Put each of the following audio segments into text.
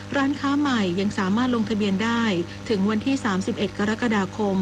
ร้านค้าใหม่ยังสามารถลงทะเบียนได้ถึงวันที่31 กรกฎาคม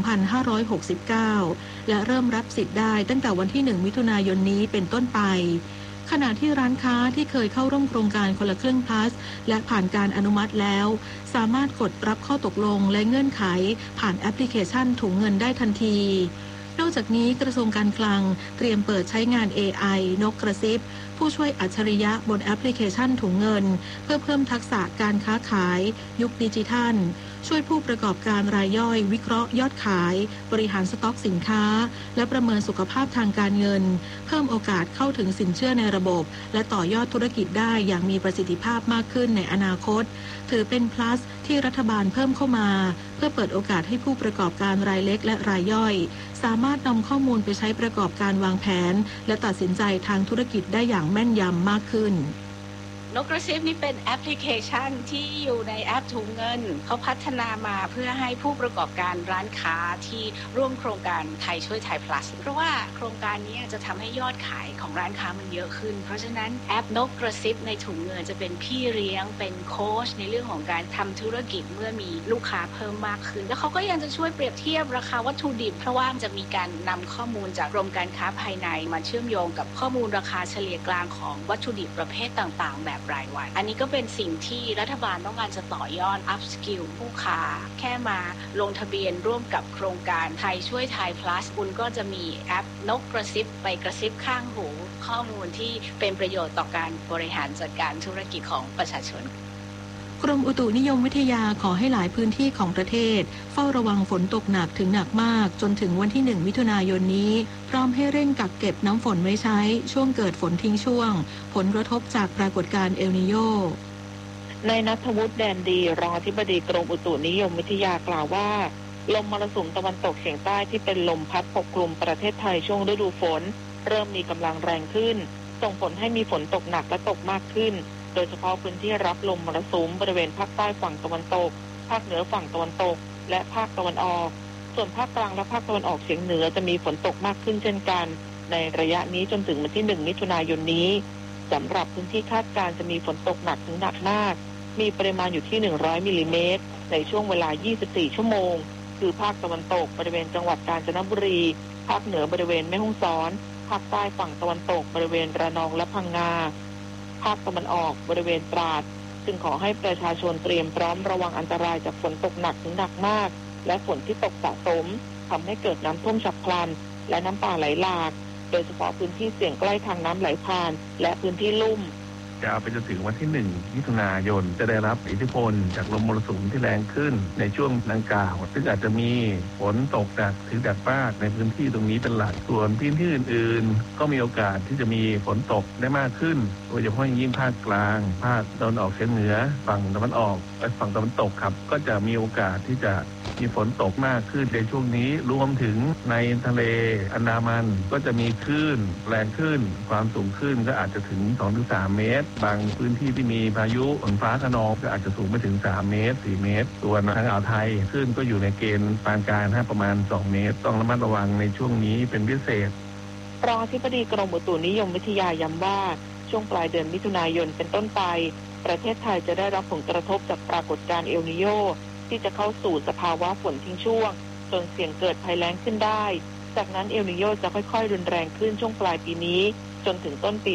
2569 และเริ่มรับสิทธิ์ได้ตั้งแต่วันที่ 1 มิถุนายนนี้เป็นต้นไปขณะที่ร้านค้าที่เคยเข้าร่วมโครงการคนละครึ่งพลัสและผ่านการอนุมัติแล้วสามารถกดรับข้อตกลงและเงื่อนไขผ่านแอปพลิเคชันถุงเงินได้ทันทีนอกจากนี้กระทรวงการคลังเตรียมเปิดใช้งาน AI นกกระซิบผู้ช่วยอัจฉริยะบนแอปพลิเคชันถุงเงินเพื่อเพิ่มทักษะการค้าขายยุคดิจิทัลช่วยผู้ประกอบการรายย่อยวิเคราะห์ยอดขายบริหารสต็อกสินค้าและประเมินสุขภาพทางการเงินเพิ่มโอกาสเข้าถึงสินเชื่อในระบบและต่อยอดธุรกิจได้อย่างมีประสิทธิภาพมากขึ้นในอนาคตถือเป็น plus ที่รัฐบาลเพิ่มเข้ามาเพื่อเปิดโอกาสให้ผู้ประกอบการรายเล็กและรายย่อยสามารถนำข้อมูลไปใช้ประกอบการวางแผนและตัดสินใจทางธุรกิจได้อย่างแม่นยำมากขึ้นนกกระซิบนี่เป็นแอปพลิเคชันที่อยู่ในแอปถุงเงินเขาพัฒนามาเพื่อให้ผู้ประกอบการร้านค้าที่ร่วมโครงการไทยช่วยไทย plus เพราะว่าโครงการนี้จะทำให้ยอดขายของร้านค้ามันเยอะขึ้นเพราะฉะนั้นแอปนกกระซิบในถุงเงินจะเป็นพี่เลี้ยงเป็นโค้ชในเรื่องของการทำธุรกิจเมื่อมีลูกค้าเพิ่มมากขึ้นแล้วเขาก็ยังจะช่วยเปรียบเทียบราคาวัตถุดิบเพราะว่าจะมีการนำข้อมูลจากกรมการค้าภายในมาเชื่อมโยงกับข้อมูลราคาเฉลี่ยกลางของวัตถุดิบประเภทต่างๆแบบรายวันอันนี้ก็เป็นสิ่งที่รัฐบาลต้องการจะต่อยอด up skill ผู้ค้าแค่มาลงทะเบียนร่วมกับโครงการไทยช่วยไทย plus คุณก็จะมีแอปนกกระซิบไปกระซิบข้างหูข้อมูลที่เป็นประโยชน์ต่อการบริหารจัดการธุรกิจของประชาชนกรมอุตุนิยมวิทยาขอให้หลายพื้นที่ของประเทศเฝ้าระวังฝนตกหนักถึงหนักมากจนถึงวันที่ 1 มิถุนายนนี้พร้อมให้เร่งกักเก็บน้ำฝนไว้ใช้ช่วงเกิดฝนทิ้งช่วงผลกระทบจากปรากฏการณ์เอลนีโญนายณัฐวุฒิแดนดีรองอธิบดีกรมอุตุนิยมวิทยากล่าวว่าลมมรสุมตะวันตกเฉียงใต้ที่เป็นลมพัดปกคลุมประเทศไทยช่วงฤดูฝนเริ่มมีกำลังแรงขึ้นส่งผลให้มีฝนตกหนักและตกมากขึ้นโดยเฉพาะพื้นที่รับลมมรสุมบริเวณภาคใต้ฝั่งตะวันตกภาคเหนือฝั่งตะวันตกและภาคตะวันออกส่วนภาคกลางและภาคตะวันออกเฉียงเหนือจะมีฝนตกมากขึ้นเช่นกันในระยะนี้จนถึงวันที่ 1 มิถุนายนนี้สำหรับพื้นที่คาดการณ์จะมีฝนตกหนักถึงหนักมากมีปริมาณอยู่ที่100มิลลิเมตรในช่วงเวลา24ชั่วโมงคือภาคตะวันตกบริเวณจังหวัดกาญจนบุรีภาคเหนือบริเวณแม่ฮ่องสอนภาคใต้ฝั่งตะวันตกบริเวณระนองและพังงาภาคตะวันออกบริเวณตราดจึงขอให้ประชาชนเตรียมพร้อมระวังอันตรายจากฝนตกหนักถึงหนักมากและฝนที่ตกสะสมทำให้เกิดน้ำท่วมฉับพลันและน้ำป่าไหลหลากโดยเฉพาะพื้นที่เสี่ยงใกล้ทางน้ำไหลผ่านและพื้นที่ลุ่มยาวไปจนถึงวันที่ 1 มิถุนายนจะได้รับอิทธิพลจากลมมรสุมที่แรงขึ้นในช่วงดังกล่าวซึ่งอาจจะมีฝนตกหนักถึงหนักมากในพื้นที่ตรงนี้เป็นหลักส่วนพื้นที่อื่นๆก็มีโอกาสที่จะมีฝนตกได้มากขึ้นโดยเฉพาะยิ่งภาคกลางภาคตะวันออกเฉียงเหนือฝั่งตะวันออกและฝั่งตะวันตกครับก็จะมีโอกาสที่จะมีฝนตกมากขึ้นในช่วงนี้รวมถึงในทะเลอันดามันก็จะมีคลื่นแรงขึ้นความสูงขึ้นก็อาจจะถึง 2-3 เมตรบางพื้นที่ที่มีพายุฝนฟ้าคะนองก็อาจจะสูงไปถึง3 เมตร 4 เมตรส่วนทางอ่าวไทยคลื่นก็อยู่ในเกณฑ์ปานกลางประมาณ2 เมตรต้องระมัดระวังในช่วงนี้เป็นพิเศษรองอธิบดีกรมอุตุนิยมวิทยาย้ำว่าช่วงปลายเดือนมิถุนายนเป็นต้นไปประเทศไทยจะได้รับผลกระทบจากปรากฏการณ์เอลนีโญที่จะเข้าสู่สภาวะฝนทิ้งช่วงจนเสี่ยงเกิดภัยแล้งขึ้นได้จากนั้นเอลนีโญจะค่อยๆรุนแรงขึ้นช่วงปลายปีนี้จนถึงต้นปี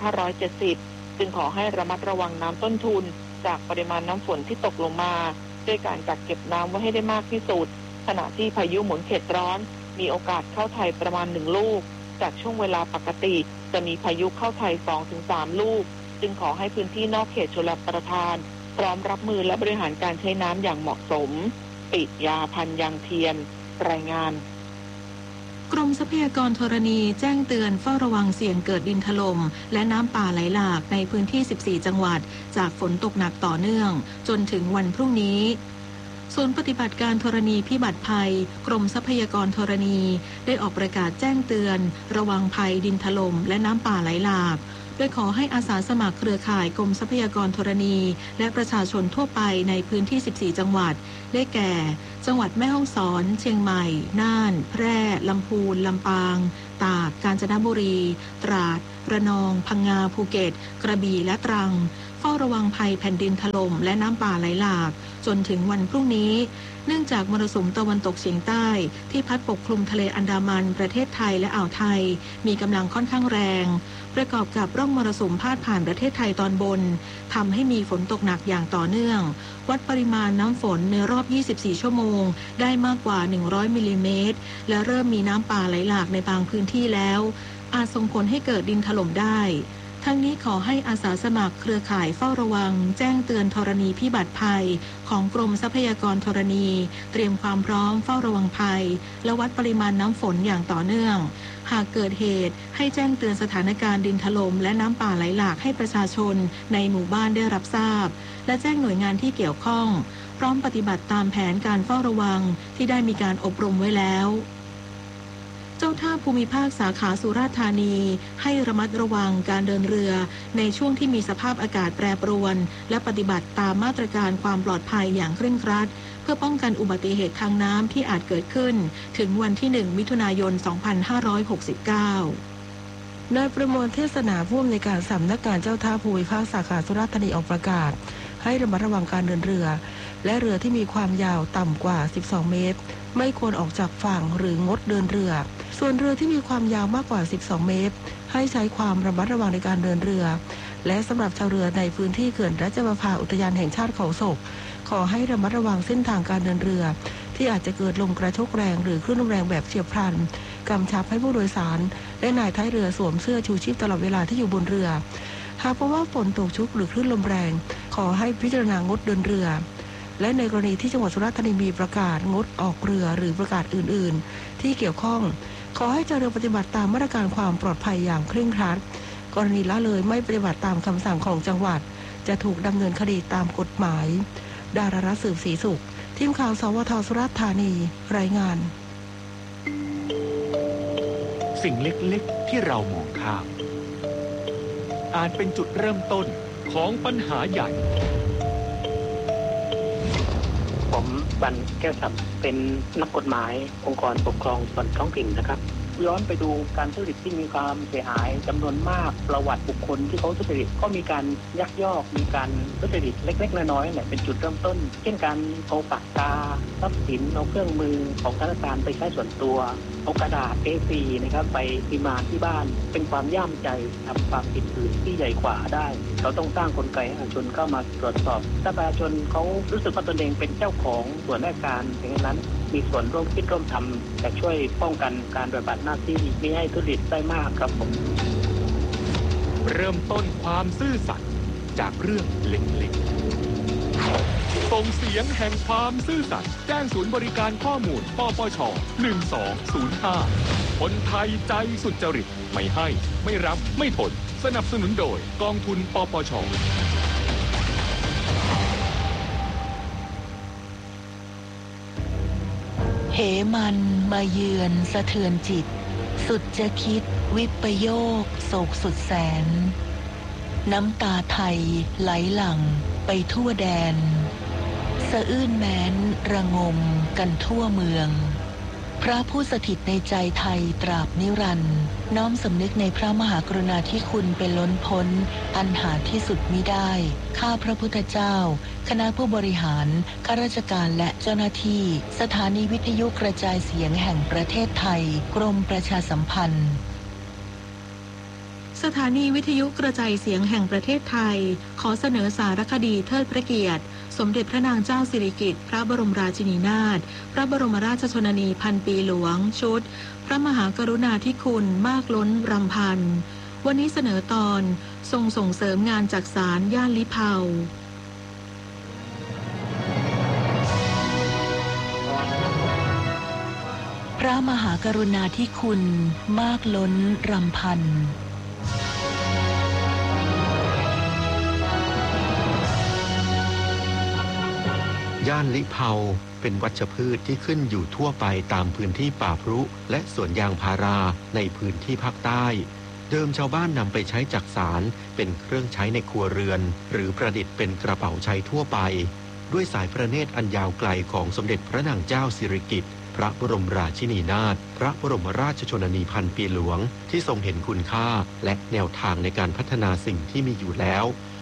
2570จึงขอให้ระมัดระวังน้ำต้นทุนจากปริมาณน้ำฝนที่ตกลงมาด้วยการกักเก็บน้ำไว้ให้ได้มากที่สุดขณะที่พายุหมุนเขตร้อนมีโอกาสเข้าไทยประมาณ1ลูกจากช่วงเวลาปกติจะมีพายุเข้าไทย 2-3 ลูกจึงขอให้พื้นที่นอกเขตชลประทานพร้อมรับมือและบริหารการใช้น้ำอย่างเหมาะสมปิยาพันธ์ยังเทียนรายงานกรมทรัพยากรธรณีแจ้งเตือนเฝ้าระวังเสี่ยงเกิดดินถล่มและน้ำป่าไหลหลากในพื้นที่14จังหวัดจากฝนตกหนักต่อเนื่องจนถึงวันพรุ่งนี้ศูนย์ปฏิบัติการธรณีพิบัติภัยกรมทรัพยากรธรณีได้ออกประกาศแจ้งเตือนระวังภัยดินถล่มและน้ำป่าไหลหลากโดยขอให้อาสาสมัครเครือข่ายกรมทรัพยากรธรณีและประชาชนทั่วไปในพื้นที่14จังหวัดได้แก่จังหวัดแม่ฮ่องสอนเชียงใหม่น่านแพร่ลำพูนลำปางตากกาญจนบุรีตราดระนองพังงาภูเก็ตกระบี่และตรังฝ้าระวังภัยแผ่นดินถล่มและน้ำป่าไหลหลากจนถึงวันพรุ่งนี้เนื่องจากมรสุมตะวันตกเฉียงใต้ที่พัดปกคลุมทะเลอันดามันประเทศไทยและอ่าวไทยมีกำลังค่อนข้างแรงประกอบกับร่องมรสุมพาดผ่านประเทศไทยตอนบนทำให้มีฝนตกหนักอย่างต่อเนื่องวัดปริมาณน้ำฝนในรอบ24ชั่วโมงได้มากกว่า100มิลลิเมตรและเริ่มมีน้ำป่าไหลหลากในบางพื้นที่แล้วอาจส่งผลให้เกิดดินถล่มได้ทั้งนี้ขอให้อาสาสมัครเครือข่ายเฝ้าระวังแจ้งเตือนธรณีพิบัติภัยของกรมทรัพยากรธรณีเตรียมความพร้อมเฝ้าระวังภัยและวัดปริมาณน้ำฝนอย่างต่อเนื่องหากเกิดเหตุให้แจ้งเตือนสถานการณ์ดินถล่มและน้ำป่าไหลหลากให้ประชาชนในหมู่บ้านได้รับทราบและแจ้งหน่วยงานที่เกี่ยวข้องพร้อมปฏิบัติตามแผนการเฝ้าระวังที่ได้มีการอบรมไว้แล้วเจ้าท่าภูมิภาคสาขาสุราษฎร์ธานีให้ระมัดระวังการเดินเรือในช่วงที่มีสภาพอากาศแปรปรวนและปฏิบัติตามมาตรการความปลอดภัยอย่างเคร่งครัดเพื่อป้องกันอุบัติเหตุทางน้ำที่อาจเกิดขึ้นถึงวันที่1มิถุนายน2569นายประมวลเทศนาผู้อำนวยการสำนักงานเจ้าท่าภูมิภาคสาขาสุราษฎร์ธานีออกประกาศให้ระมัดระวังการเดินเรือและเรือที่มีความยาวต่ำกว่า12เมตรไม่ควรออกจากฝั่งหรืองดเดินเรือส่วนเรือที่มีความยาวมากกว่า12เมตรให้ใช้ความระมัดระวังในการเดินเรือและสำหรับชาวเรือในพื้นที่เขื่อนราชประภาอุทยานแห่งชาติเขาศกขอให้ระมัดระวังเส้นทางการเดินเรือที่อาจจะเกิดลมกระโชกแรงหรือคลื่นลมแรงแบบเฉียบพลันกำชับให้ผู้โดยสารและนายท้ายเรือสวมเสื้อชูชีพตลอดเวลาที่อยู่บนเรือหากพบว่าฝนตกชุกหรือคลื่นลมแรงขอให้พิจารณางดเดินเรือและในกรณีที่จังหวัดสุราษฎร์ธานีมีประกาศงดออกเรือหรือประกาศอื่นๆที่เกี่ยวข้องขอให้เจ้าเรือปฏิบัติตามมาตรการความปลอดภัยอย่างเคร่งครัดกรณีละเลยไม่ปฏิบัติตามคำสั่งของจังหวัดจะถูกดำเนินคดีตามกฎหมายดารารัตน์สืบศรีสุขทีมข่าวสวท.สุราษฎร์ธานีรายงานสิ่งเล็กๆที่เรามองข้ามอาจเป็นจุดเริ่มต้นของปัญหาใหญ่ผมบันแก้วสับเป็นนักกฎหมายองค์กรปกครองส่วนท้องถิ่นนะครับย้อนไปดูการทุจริตที่มีความเสียหายจำนวนมากประวัติบุคคลที่เขาทุจริตก็มีการยักยอกมีการทุจริตเล็กๆน้อยๆเนี่ยเป็นจุดเริ่มต้นเช่นการเอาปากกาทรัพย์สินเอาเครื่องมือของธนาคารไปใช้ส่วนตัวเอากระดาษ A4 นะครับไปพิมพ์ที่บ้านเป็นความย่ามใจทำความผิดอื่นที่ใหญ่กว่าได้เราต้องสร้างกลไกให้ประชาชนเข้ามาตรวจสอบถ้าประชาชนเขารู้สึกว่าตนเองเป็นเจ้าของส่วนราชการอย่างนั้นมีส่วนร่วมคิดร่วมทำจะช่วยป้องกันการปฏิบัติหน้าที่ไม่ให้ทุจริตได้มากครับผมเริ่มต้นความซื่อสัตย์จากเรื่องเล็กๆส่งเสียงแห่งความซื่อสัตย์แจ้งศูนย์บริการข้อมูลปปช1205คนไทยใจสุจริตไม่ให้ไม่รับไม่ผลสนับสนุนโดยกองทุนปปชเหมันมาเยือนสะเทือนจิตสุดจะคิดวิปโยคโศกสุดแสนน้ำตาไทยไหลหลั่งไปทั่วแดนสะอื้นแม้นระงมกันทั่วเมืองพระผู้สถิตในใจไทยตราบนิรันดร์น้อมสำนึกในพระมหากรุณาธิคุณเป็นล้นพ้นอันหาที่สุดมิได้ข้าพระพุทธเจ้าคณะผู้บริหารข้าราชการและเจ้าหน้าที่สถานีวิทยุกระจายเสียงแห่งประเทศไทยกรมประชาสัมพันธ์สถานีวิทยุกระจายเสียงแห่งประเทศไทยขอเสนอสารคดีเทิดพระเกียรติสมเด็จพระนางเจ้าสิริกิติ์พระบรมราชินีนาถพระบรมราชชนนีพันปีหลวงชุดพระมหากรุณาธิคุณมากล้นรำพันวันนี้เสนอตอนทรงส่งเสริมงานจักสานย่านลิเภาพระมหากรุณาธิคุณมากล้นรำพันย่านลิเภาเป็นวัชพืชที่ขึ้นอยู่ทั่วไปตามพื้นที่ป่าพรุและสวนยางพาราในพื้นที่ภาคใต้เดิมชาวบ้านนำไปใช้จักสานเป็นเครื่องใช้ในครัวเรือนหรือประดิษฐ์เป็นกระเป๋าใช้ทั่วไปด้วยสายพระเนตรอันยาวไกลของสมเด็จพระนางเจ้าสิริกิติ์พระบรมราชินีนาถพระบรมราชชนนีพันปีหลวงที่ทรงเห็นคุณค่าและแนวทางในการพัฒนาสิ่งที่มีอยู่แล้ว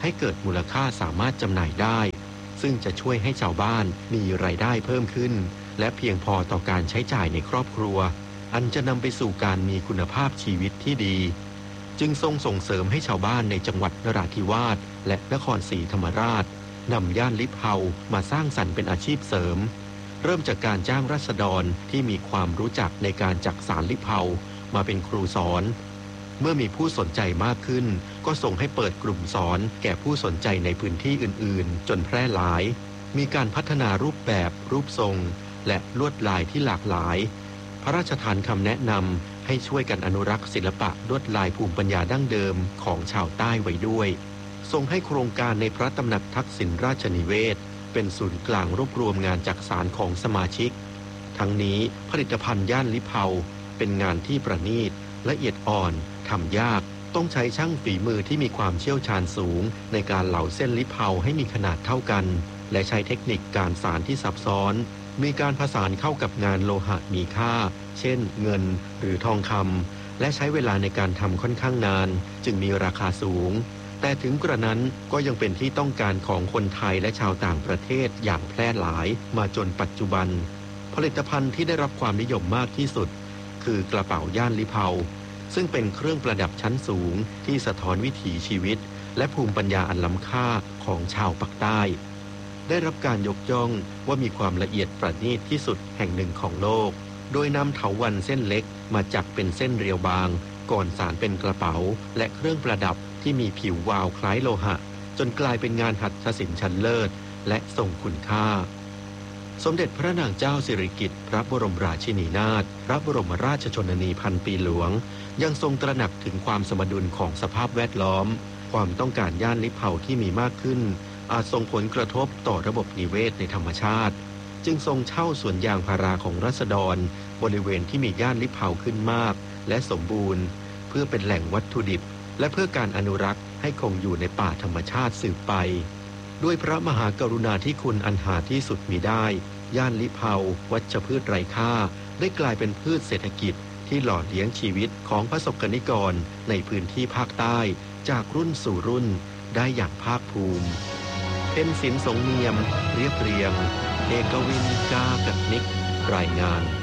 ให้เกิดมูลค่าสามารถจำหน่ายได้ซึ่งจะช่วยให้ชาวบ้านมีรายได้เพิ่มขึ้นและเพียงพอต่อการใช้จ่ายในครอบครัวอันจะนำไปสู่การมีคุณภาพชีวิตที่ดีจึงทรงส่งเสริมให้ชาวบ้านในจังหวัดนราธิวาสและนครศรีธรรมราชนำย่านลิเผามาสร้างสรรค์เป็นอาชีพเสริมเริ่มจากการจ้างราษฎรที่มีความรู้จักในการจักสานลิเผามาเป็นครูสอนเมื่อมีผู้สนใจมากขึ้นก็ส่งให้เปิดกลุ่มสอนแก่ผู้สนใจในพื้นที่อื่นๆจนแพร่หลายมีการพัฒนารูปแบบรูปทรงและลวดลายที่หลากหลายพระราชทานคำแนะนำให้ช่วยกันอนุรักษ์ศิลปะลวดลายภูมิปัญญาดั้งเดิมของชาวใต้ไว้ด้วยทรงให้โครงการในพระตำหนักทักษิณราชนิเวศเป็นศูนย์กลางรวบรวมงานจักสานของสมาชิกทั้งนี้ผลิตภัณฑ์ย่านลิเผาเป็นงานที่ประณีตละเอียดอ่อนทำยากต้องใช้ช่างฝีมือที่มีความเชี่ยวชาญสูงในการเหลาเส้นลิเผาให้มีขนาดเท่ากันและใช้เทคนิคการสานที่ซับซ้อนมีการผสานเข้ากับงานโลหะมีค่าเช่นเงินหรือทองคำและใช้เวลาในการทำค่อนข้างนานจึงมีราคาสูงแต่ถึงกระนั้นก็ยังเป็นที่ต้องการของคนไทยและชาวต่างประเทศอย่างแพร่หลายมาจนปัจจุบันผลิตภัณฑ์ที่ได้รับความนิยมมากที่สุดคือกระเป๋าย่านลิเผาซึ่งเป็นเครื่องประดับชั้นสูงที่สะท้อนวิถีชีวิตและภูมิปัญญาอันล้ำค่าของชาวปากใต้ได้รับการยกย่องว่ามีความละเอียดประณีตที่สุดแห่งหนึ่งของโลกโดยนำเถาวัลย์เส้นเล็กมาจักเป็นเส้นเรียวบางก่อนสานเป็นกระเป๋าและเครื่องประดับที่มีผิววาวคล้ายโลหะจนกลายเป็นงานหัตถศิลป์ชั้นเลิศและทรงคุณค่าสมเด็จพระนางเจ้าสิริกิติ์พระบรมราชินีนาถพระบรมราชชนนีพันปีหลวงยังทรงตระหนักถึงความสมดุลของสภาพแวดล้อมความต้องการย่านลิเผาที่มีมากขึ้นอาจส่งผลกระทบต่อระบบนิเวศในธรรมชาติจึงทรงเช่าสวนยางพาราของราษฎรบริเวณที่มีย่านลิเผาขึ้นมากและสมบูรณ์เพื่อเป็นแหล่งวัตถุดิบและเพื่อการอนุรักษ์ให้คงอยู่ในป่าธรรมชาติสืบไปด้วยพระมหากรุณาธิคุณอันหาที่สุดมิได้ย่านลิเผาวัชพืชไร้ค่าได้กลายเป็นพืชเศรษฐกิจที่หล่อเลี้ยงชีวิตของประสบกนิกรในพื้นที่ภาคใต้จากรุ่นสู่รุ่นได้อย่างภาคภูมิเพ็ญศิลป์สงเนียมเรียบเรียงเอกวินกากัดนิกรายงาน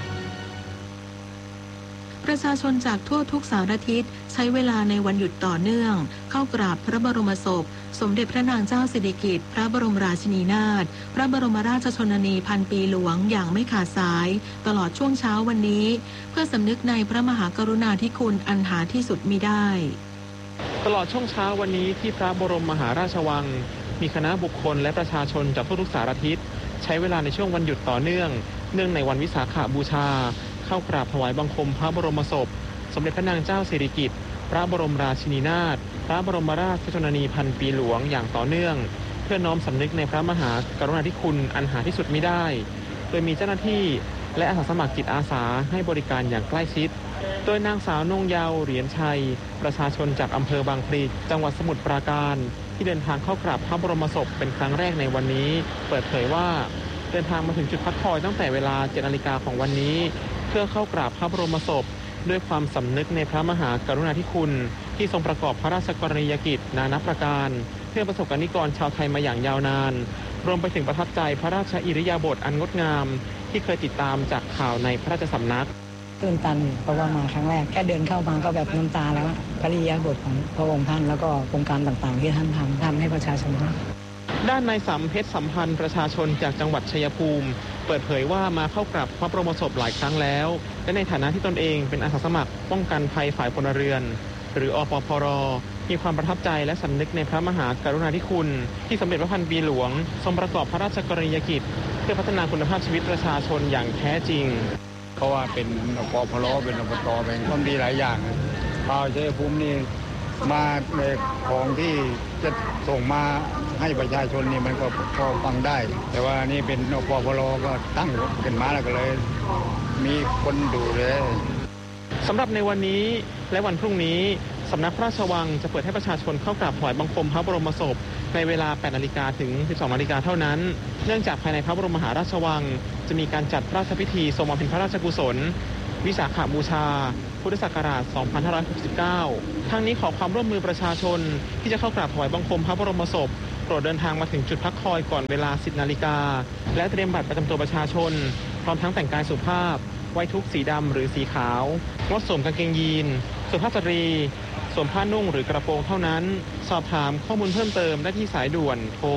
ประชาชนจากทั่วทุกสารทิศใช้เวลาในวันหยุดต่อเนื่องเข้ากราบพระบรมศพสมเด็จพระนางเจ้าสิริกิติ์พระบรมราชินีนาถพระบรมราชชนนีพันปีหลวงอย่างไม่ขาดสายตลอดช่วงเช้าวันนี้เพื่อสำนึกในพระมหากรุณาธิคุณอันหาที่สุดมิได้ตลอดช่วงเช้าวันนี้ที่พระบรมมหาราชวังมีคณะบุคคลและประชาชนจากทั่วทุกสารทิศใช้เวลาในช่วงวันหยุดต่อเนื่องในวันวิสาขบูชาเข้ากราบถวายบังคมพระบรมศพสมเด็จพระนางเจ้าสิริกิติ์พระบรมราชินีนาถพระบรมราชชนนีพันปีหลวงอย่างต่อเนื่องเพื่อน้อมสำนึกในพระมหากรุณาธิคุณอันหาที่สุดมิได้โดยมีเจ้าหน้าที่และอาสาสมัครจิตอาสาให้บริการอย่างใกล้ชิดโดยนางสาวนงเยาว์เหรียญชัยประชาชนจากอำเภอบางพลีจังหวัดสมุทรปราการที่เดินทางเข้ากราบพระบรมศพเป็นครั้งแรกในวันนี้เปิดเผยว่าเดินทางมาถึงจุดพักคอยตั้งแต่เวลา 7 นาฬิกาของวันนี้เพื่อเข้ากราบพระบรมศพด้วยความสำนึกในพระมหากรุณาธิคุณที่ทรงประกอบพระราชกรณียกิจนานับประการเพื่อประสบกนิกรชาวไทยมาอย่างยาวนานรวมไปถึงประทับใจพระราชอิริยาบถอันงดงามที่เคยติดตามจากข่าวในพระราชสำนักตื่นตันเพราะว่ามาครั้งแรกแค่เดินเข้ามาก็แบบน้ำตาแล้วพระอิริยาบถของพระองค์ท่านแล้วก็โครงการต่างๆที่ท่านทำให้ประชาชนด้านนายสำเพชรสัมพันธ์ประชาชนจากจังหวัดชัยภูมิเปิดเผยว่ามาเข้ากราบพระบรมศพหลายครั้งแล้วและในฐานะที่ตนเองเป็นอาสาสมัครป้องกันภัยฝ่ายพลเรือนหรืออปพรมีความประทับใจและสำนึกในพระมหากรุณาธิคุณที่สมเด็จพระพันปีหลวงทรงประกอบพระราชกรณียกิจเพื่อพัฒนาคุณภาพชีวิตประชาชนอย่างแท้จริงเพราะว่าเป็นอปพรเป็นอบตเป็นความดีหลายอย่างชาวชัยภูมินี่มาในของที่จะส่งมาให้ประชาชนนี่มันก็พอฟังได้แต่ว่านี่เป็นอปพรก็ตั้งขึ้นมาแล้วก็เลยมีคนดูเลยสำหรับในวันนี้และวันพรุ่งนี้สำนักพระราชวังจะเปิดให้ประชาชนเข้ากราบถวายบังคมพระบรมศพในเวลา 8 นาฬิกาถึง 12 นาฬิกาเท่านั้นเนื่องจากภายในพระบรมมหาราชวังจะมีการจัดพระราชพิธีทรงบำเพ็ญพระราชกุศลวิสาขบูชาพุทธศักราช 2569 ทั้งนี้ขอความร่วมมือประชาชนที่จะเข้ากราบถวายบังคมพระบรมศพโปรดเดินทางมาถึงจุดพักคอยก่อนเวลา 10 นาฬิกาและเตรียมบัตรประจำตัวประชาชนพร้อมทั้งแต่งกายสุภาพไว้ทุกสีดำหรือสีขาวงดสวมกางเกงยีนสุภาพสตรีสวมผ้านุ่งหรือกระโปรงเท่านั้นสอบถามข้อมูลเพิ่มเติมได้ที่สายด่วนโทร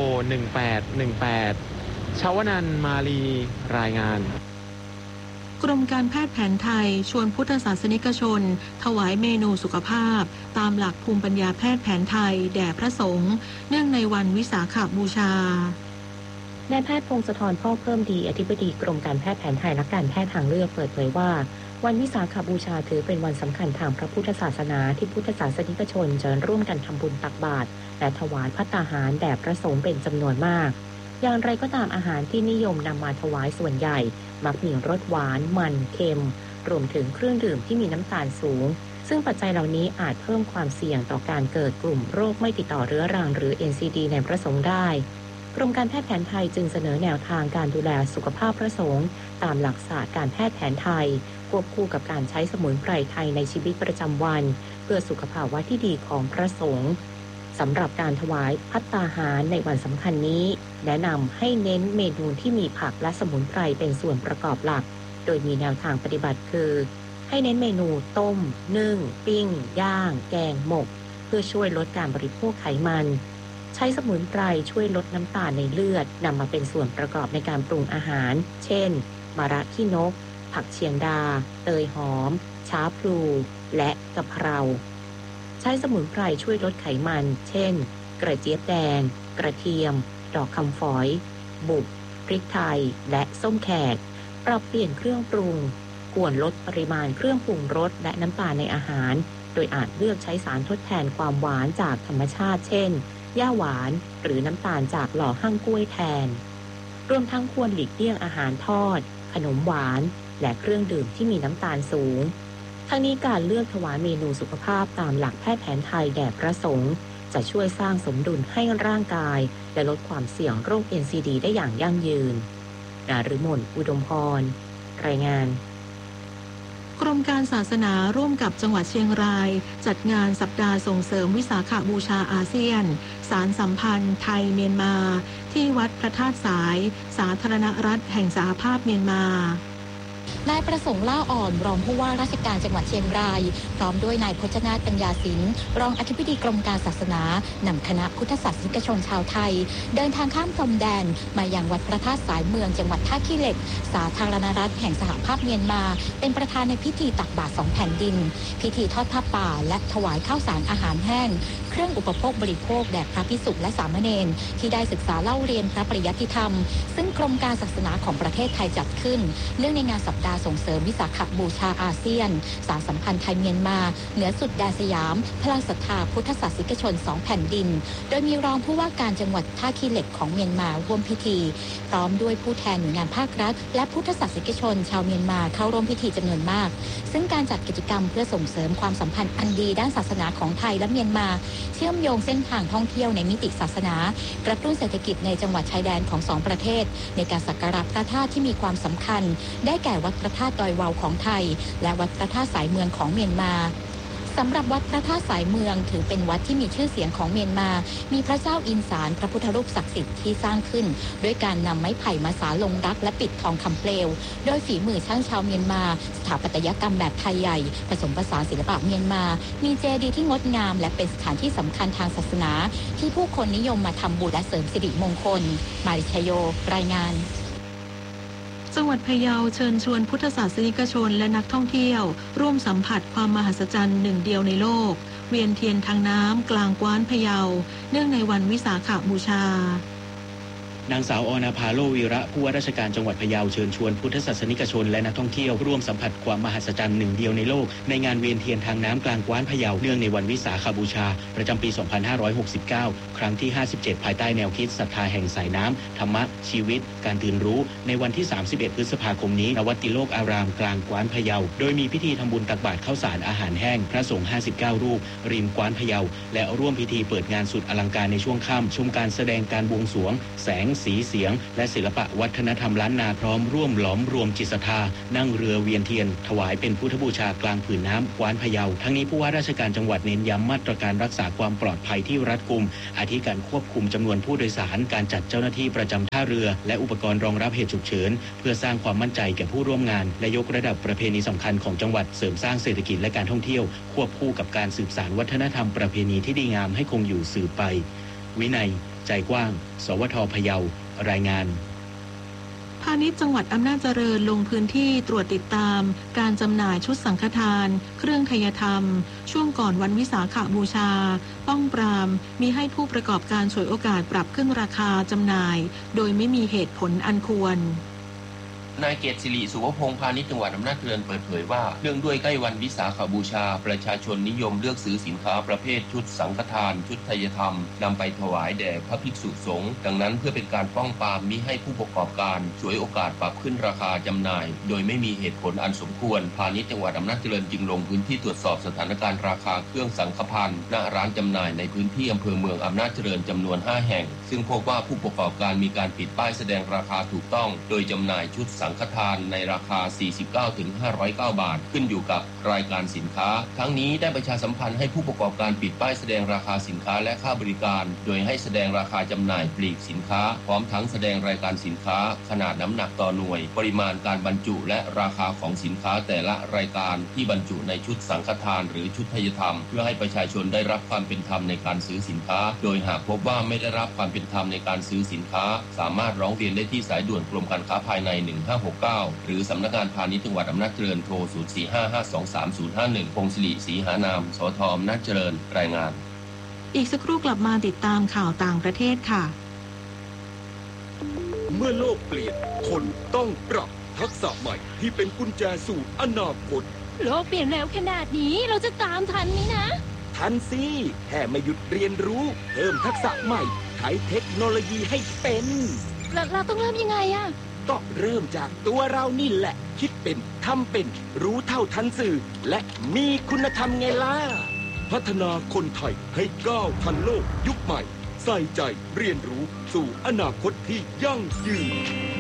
1818 ชาวนันท์มาลีรายงานกรมการแพทย์แผนไทยชวนพุทธศาสนิกชนถวายเมนูสุขภาพตามหลักภูมิปัญญาแพทย์แผนไทยแด่พระสงฆ์เนื่องในวันวิสาขบูชานายแพทย์พงศธรพ่อเพิ่มดีอธิบดีกรมการแพทย์แผนไทยและการแพทย์ทางเลือกเปิดเผยว่าวันวิสาขบูชาถือเป็นวันสำคัญทางพระพุทธศาสนาที่พุทธศาสนิกชนจะร่วมกันทำบุญตักบาตรและถวายภัตตาหารแด่พระสงฆ์เป็นจำนวนมากอย่างไรก็ตามอาหารที่นิยมนำมาถวายส่วนใหญ่มักมีรสหวานมันเค็มรวมถึงเครื่องดื่มที่มีน้ำตาลสูงซึ่งปัจจัยเหล่านี้อาจเพิ่มความเสี่ยงต่อการเกิดกลุ่มโรคไม่ติดต่อเรื้อรังหรือ NCD ในพระสงฆ์ได้กรมการแพทย์แผนไทยจึงเสนอแนวทางการดูแลสุขภาพพระสงฆ์ตามหลักศาสตร์การแพทย์แผนไทยควบคู่กับการใช้สมุนไพรไทยในชีวิตประจำวันเพื่อสุขภาวะที่ดีของพระสงฆ์สำหรับการถวายภัตตาหารในวันสำคัญนี้แนะนำให้เน้นเมนูที่มีผักและสมุนไพรเป็นส่วนประกอบหลักโดยมีแนวทางปฏิบัติคือให้เน้นเมนูต้มนึ่งปิ้งย่างแกงหมกเพื่อช่วยลดการบริโภคไขมันใช้สมุนไพรช่วยลดน้ำตาลในเลือดนำมาเป็นส่วนประกอบในการปรุงอาหารเช่นมะระขี้นกผักเชียงดาเตยหอมช้าพลูและกะเพราใช้สมุนไพรช่วยลดไขมันเช่นกระเจี๊ยบแดงกระเทียมดอกคำฝอยบุกพริกไทยและส้มแขกปรับเปลี่ยนเครื่องปรุงควรลดปริมาณเครื่องปรุงรสและน้ำตาลในอาหารโดยอาจเลือกใช้สารทดแทนความหวานจากธรรมชาติเช่นย่าหวานหรือน้ำตาลจากหล่อหั่งกล้วยแทนรวมทั้งควรหลีกเลี่ยงอาหารทอดขนมหวานและเครื่องดื่มที่มีน้ำตาลสูงทั้งนี้การเลือกถวายเมนูสุขภาพตามหลักแพทย์แผนไทยแด่พระสงฆ์จะช่วยสร้างสมดุลให้ร่างกายและลดความเสี่ยงโรค NCD ได้อย่างยั่งยืนนฤมล อุดมพรรายงานกรมการศาสนาร่วมกับจังหวัดเชียงรายจัดงานสัปดาห์ส่งเสริมวิสาขบูชาอาเซียนสารสัมพันธ์ไทยเมียนมาที่วัดพระธาตุสายสาธารณรัฐแห่งสหภาพเมียนมานายประสงค์ล่าอ่อนรองผู้ว่าราชการจังหวัดเชียงรายพร้อมด้วยนายพจนาถปัญญาศิลป์รองอธิบดีกรมการศาสนานำคณะพุทธศาสนิกชนชาวไทยเดินทางข้ามพรมแดนมายังวัดพระธาตุสายเมืองจังหวัดท่าขี้เหล็กสาธารณรัฐแห่งสหภาพเมียนมาเป็นประธานในพิธีตักบาตร2แผ่นดินพิธีทอดผ้าป่าและถวายข้าวสารอาหารแห้งเครื่องอุปโภคบริโภคแด่พระภิกษุและสามเณรที่ได้ศึกษาเล่าเรียนพระปริยัติธรรมซึ่งกรมการศาสนาของประเทศไทยจัดขึ้นเนื่องในงานสัปดาห์ส่งเสริมวิสาขบูชาอาเซียนสารสัมพันธ์ไทยเมียนมาเหนือสุดแดนสยามพลังศรัทธาพุทธศาสนิกชน2แผ่นดินโดยมีรองผู้ว่าการจังหวัดท่าขี้เหล็กของเมียนมาร่วมพิธีพร้อมด้วยผู้แทนหน่วยงานภาครัฐและพุทธศาสนิกชนชาวเมียนมาเข้าร่วมพิธีจำนวนมากซึ่งการจัดกิจกรรมเพื่อส่งเสริมความสัมพันธ์อันดีด้านศาสนาของไทยและเมียนมาเชื่อมโยงเส้นทางท่องเที่ยวในมิติศาสนากระตุ้นเศรษฐกิจในจังหวัดชายแดนของ2ประเทศในการสักการะพระธาตุที่มีความสำคัญได้แก่วัดพระธาตุดอยวาวของไทยและวัดพระธาตุสายเมืองของเมียนมาสำหรับวัดพระธาตุสายเมืองถือเป็นวัดที่มีชื่อเสียงของเมียนมามีพระเจ้าอินสารพระพุทธรูปศักดิ์สิทธิ์ที่สร้างขึ้นด้วยการนำไม้ไผ่มาสานลงรักและปิดทองคำเปลวโดยฝีมือช่างชาวเมียนมาสถาปัตยกรรมแบบไทยใหญ่ผสมผสานศิลปะเมียนมามีเจดีย์ที่งดงามและเป็นสถานที่สำคัญทางศาสนาที่ผู้คนนิยมมาทำบุญและเสริมสิริมงคลมาริชโยรายงานจังหวัดพะเยาเชิญชวนพุทธศาสนิกชนและนักท่องเที่ยวร่วมสัมผัสความมหัศจรรย์หนึ่งเดียวในโลกเวียนเทียนทางน้ำกลางกว้านพะเยาเนื่องในวันวิสาขบูชานางสาวอณภาโลวีระผู้ว่าราชการจังหวัดพะเยาเชิญชวนพุทธศาสนิกชนและนักท่องเที่ยวร่วมสัมผัสความมหัศจรรย์หนึ่งเดียวในโลกในงานเวียนเทียนทางน้ำกลางกว้านพะเยาเนื่องในวันวิสาขบูชาประจำปี 2569 ครั้งที่ 57 ภายใต้แนวคิดศรัทธาแห่งสายน้ำธรรมะชีวิตการตื่นรู้ในวันที่ 31 พฤษภาคมนี้ณวัดติโลกอารามกลางกว้านพะเยาโดยมีพิธีทำบุญตักบาตรข้าวสารอาหารแห้งพระสงฆ์ 59 รูปริมกว้านพะเยาและร่วมพิธีเปิดงานสุดอลังการในช่วงค่ำชมการแสดงการบวงสรวงแสงสีเสียงและศิลปะวัฒนธรรมล้านนาพร้อมร่วมหลอมรวมจิตศรัทธานั่งเรือเวียนเทียนถวายเป็นพุทธบูชากลางผืนน้ำกวานพะเยาทั้งนี้ผู้ว่าราชการจังหวัดเน้นย้ำมาตรการรักษาความปลอดภัยที่รัดกุมอาทิการควบคุมจำนวนผู้โดยสารการจัดเจ้าหน้าที่ประจำท่าเรือและอุปกรณ์รองรับเหตุฉุกเฉินเพื่อสร้างความมั่นใจแก่ผู้ร่วมงานและยกระดับประเพณีสำคัญของจังหวัดเสริมสร้างเศรษฐกิจและการท่องเที่ยวควบคู่กับการสืบสานวัฒนธรรมประเพณีที่ดีงามให้คงอยู่สืบไปวินัยใจกว้างสวท.พะเยารายงานพาณิชย์จังหวัดอำนาจเจริญลงพื้นที่ตรวจติดตามการจำหน่ายชุดสังฆทานเครื่องไทยธรรมช่วงก่อนวันวิสาขบูชาป้องปรามมิให้ผู้ประกอบการฉวยโอกาสปรับขึ้นราคาจำหน่ายโดยไม่มีเหตุผลอันควรนายเกษสิริสุวพงษ์พาณิชย์จังหวัดอำนาจเจริญเปิดเผยว่าเนื่องด้วยใกล้วันวิสาขบูชาประชาชนนิยมเลือกซื้อสินค้าประเภทชุดสังฆทานชุดไทยธรรมนำไปถวายแด่พระภิกษุสงฆ์ดังนั้นเพื่อเป็นการป้องปรามมิให้ผู้ประกอบการฉวยโอกาสปรับขึ้นราคาจำหน่ายโดยไม่มีเหตุผลอันสมควรพาณิชย์จังหวัดอำนาจเจริญจึงลงพื้นที่ตรวจสอบสถานการณ์ราคาเครื่องสังฆพันธ์ณร้านจำหน่ายในพื้นที่อำเภอเมืองอำนาจเจริญจำนวน5แห่งซึ่งพบว่าผู้ประกอบการมีการปิดป้ายแสดงราคาถูกต้องโดยจำหน่ายชุดสังฆทานในราคา 49 ถึง 509 บาทขึ้นอยู่กับรายการสินค้าทั้งนี้ได้ประชาสัมพันธ์ให้ผู้ประกอบการปิดป้ายแสดงราคาสินค้าและค่าบริการโดยให้แสดงราคาจำหน่ายปลีกสินค้าพร้อมทั้งแสดงรายการสินค้าขนาดน้ำหนักต่อหน่วยปริมาณการบรรจุและราคาของสินค้าแต่ละรายการที่บรรจุในชุดสังฆทานหรือชุดไทยธรรมเพื่อให้ประชาชนได้รับความเป็นธรรมในการซื้อสินค้าโดยหากพบว่าไม่ได้รับความเป็นธรรมในการซื้อสินค้าสามารถร้องเรียนได้ที่สายด่วนกรมการค้าภายใน1569หรือสำนักงานพาณิชย์จังหวัดอำนาจเจริญโทร 0455233051 พงศิริศรีหานามสท.อำนาจเจริญรายงานอีกสักครู่กลับมาติดตามข่าวต่างประเทศค่ะเมื่อโลกเปลี่ยนคนต้องปรับทักษะใหม่ที่เป็นกุญแจสู่อนาคตโลกเปลี่ยนเร็วขนาดนี้เราจะตามทันไหมนะทันสิแค่ไม่หยุดเรียนรู้เพิ่มทักษะใหม่ใช้เทคโนโลยีให้เป็นเราต้องเริ่มยังไงอะก็เริ่มจากตัวเรานี่แหละคิดเป็นทำเป็นรู้เท่าทันสื่อและมีคุณธรรมไงล่ะพัฒนาคนไทยให้ก้าวทันโลกยุคใหม่ใส่ใจเรียนรู้สู่อนาคตที่ยั่งยืน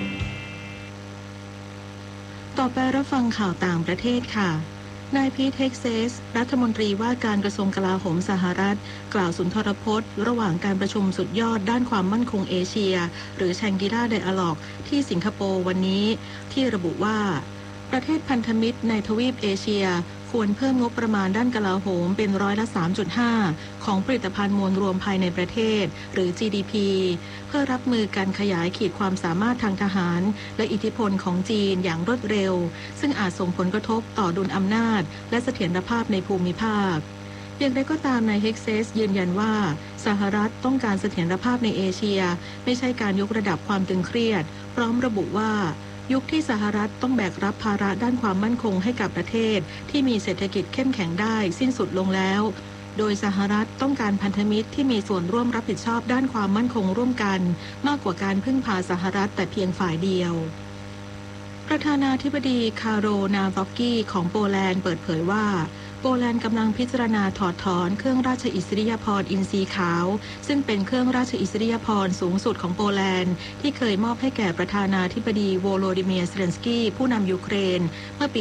ต่อไปรับฟังข่าวต่างประเทศค่ะนายพีท เท็กซัสรัฐมนตรีว่าการกระทรวงกลาโหมสหรัฐกล่าวสุนทรพจน์ระหว่างการประชุมสุดยอดด้านความมั่นคงเอเชียหรือแชงกิล่าไดอะล็อกที่สิงคโปร์วันนี้ที่ระบุว่าประเทศพันธมิตรในทวีปเอเชียควรเพิ่มงบประมาณด้านกลาโหมเป็น3.5%ของผลิตภัณฑ์มวลรวมภายในประเทศหรือ GDP เพื่อรับมือการขยายขีดความสามารถทางทหารและอิทธิพลของจีนอย่างรวดเร็วซึ่งอาจส่งผลกระทบต่อดุลอำนาจและเสถียรภาพในภูมิภาคอย่างไรก็ตามนายเท็กซัสยืนยันว่าสหรัฐต้องการเสถียรภาพในเอเชียไม่ใช่การยกระดับความตึงเครียดพร้อมระบุว่ายุคที่สหรัฐต้องแบกรับภาระด้านความมั่นคงให้กับประเทศที่มีเศรษฐกิจเข้มแข็งได้สิ้นสุดลงแล้วโดยสหรัฐต้องการพันธมิตรที่มีส่วนร่วมรับผิดชอบด้านความมั่นคงร่วมกันมากกว่าการพึ่งพาสหรัฐแต่เพียงฝ่ายเดียวประธานาธิบดีคาโร นาว็อกกี้ของโปแลนด์เปิดเผยว่าโปแลนด์กำลังพิจารณาถอดถอนเครื่องราชอิสริยาภรณ์อินทรีขาวซึ่งเป็นเครื่องราชอิสริยาภรณ์สูงสุดของโปแลนด์ที่เคยมอบให้แก่ประธานาธิบดีโวโลดิเมียร์ เซเลนสกี้ผู้นำยูเครนเมื่อปี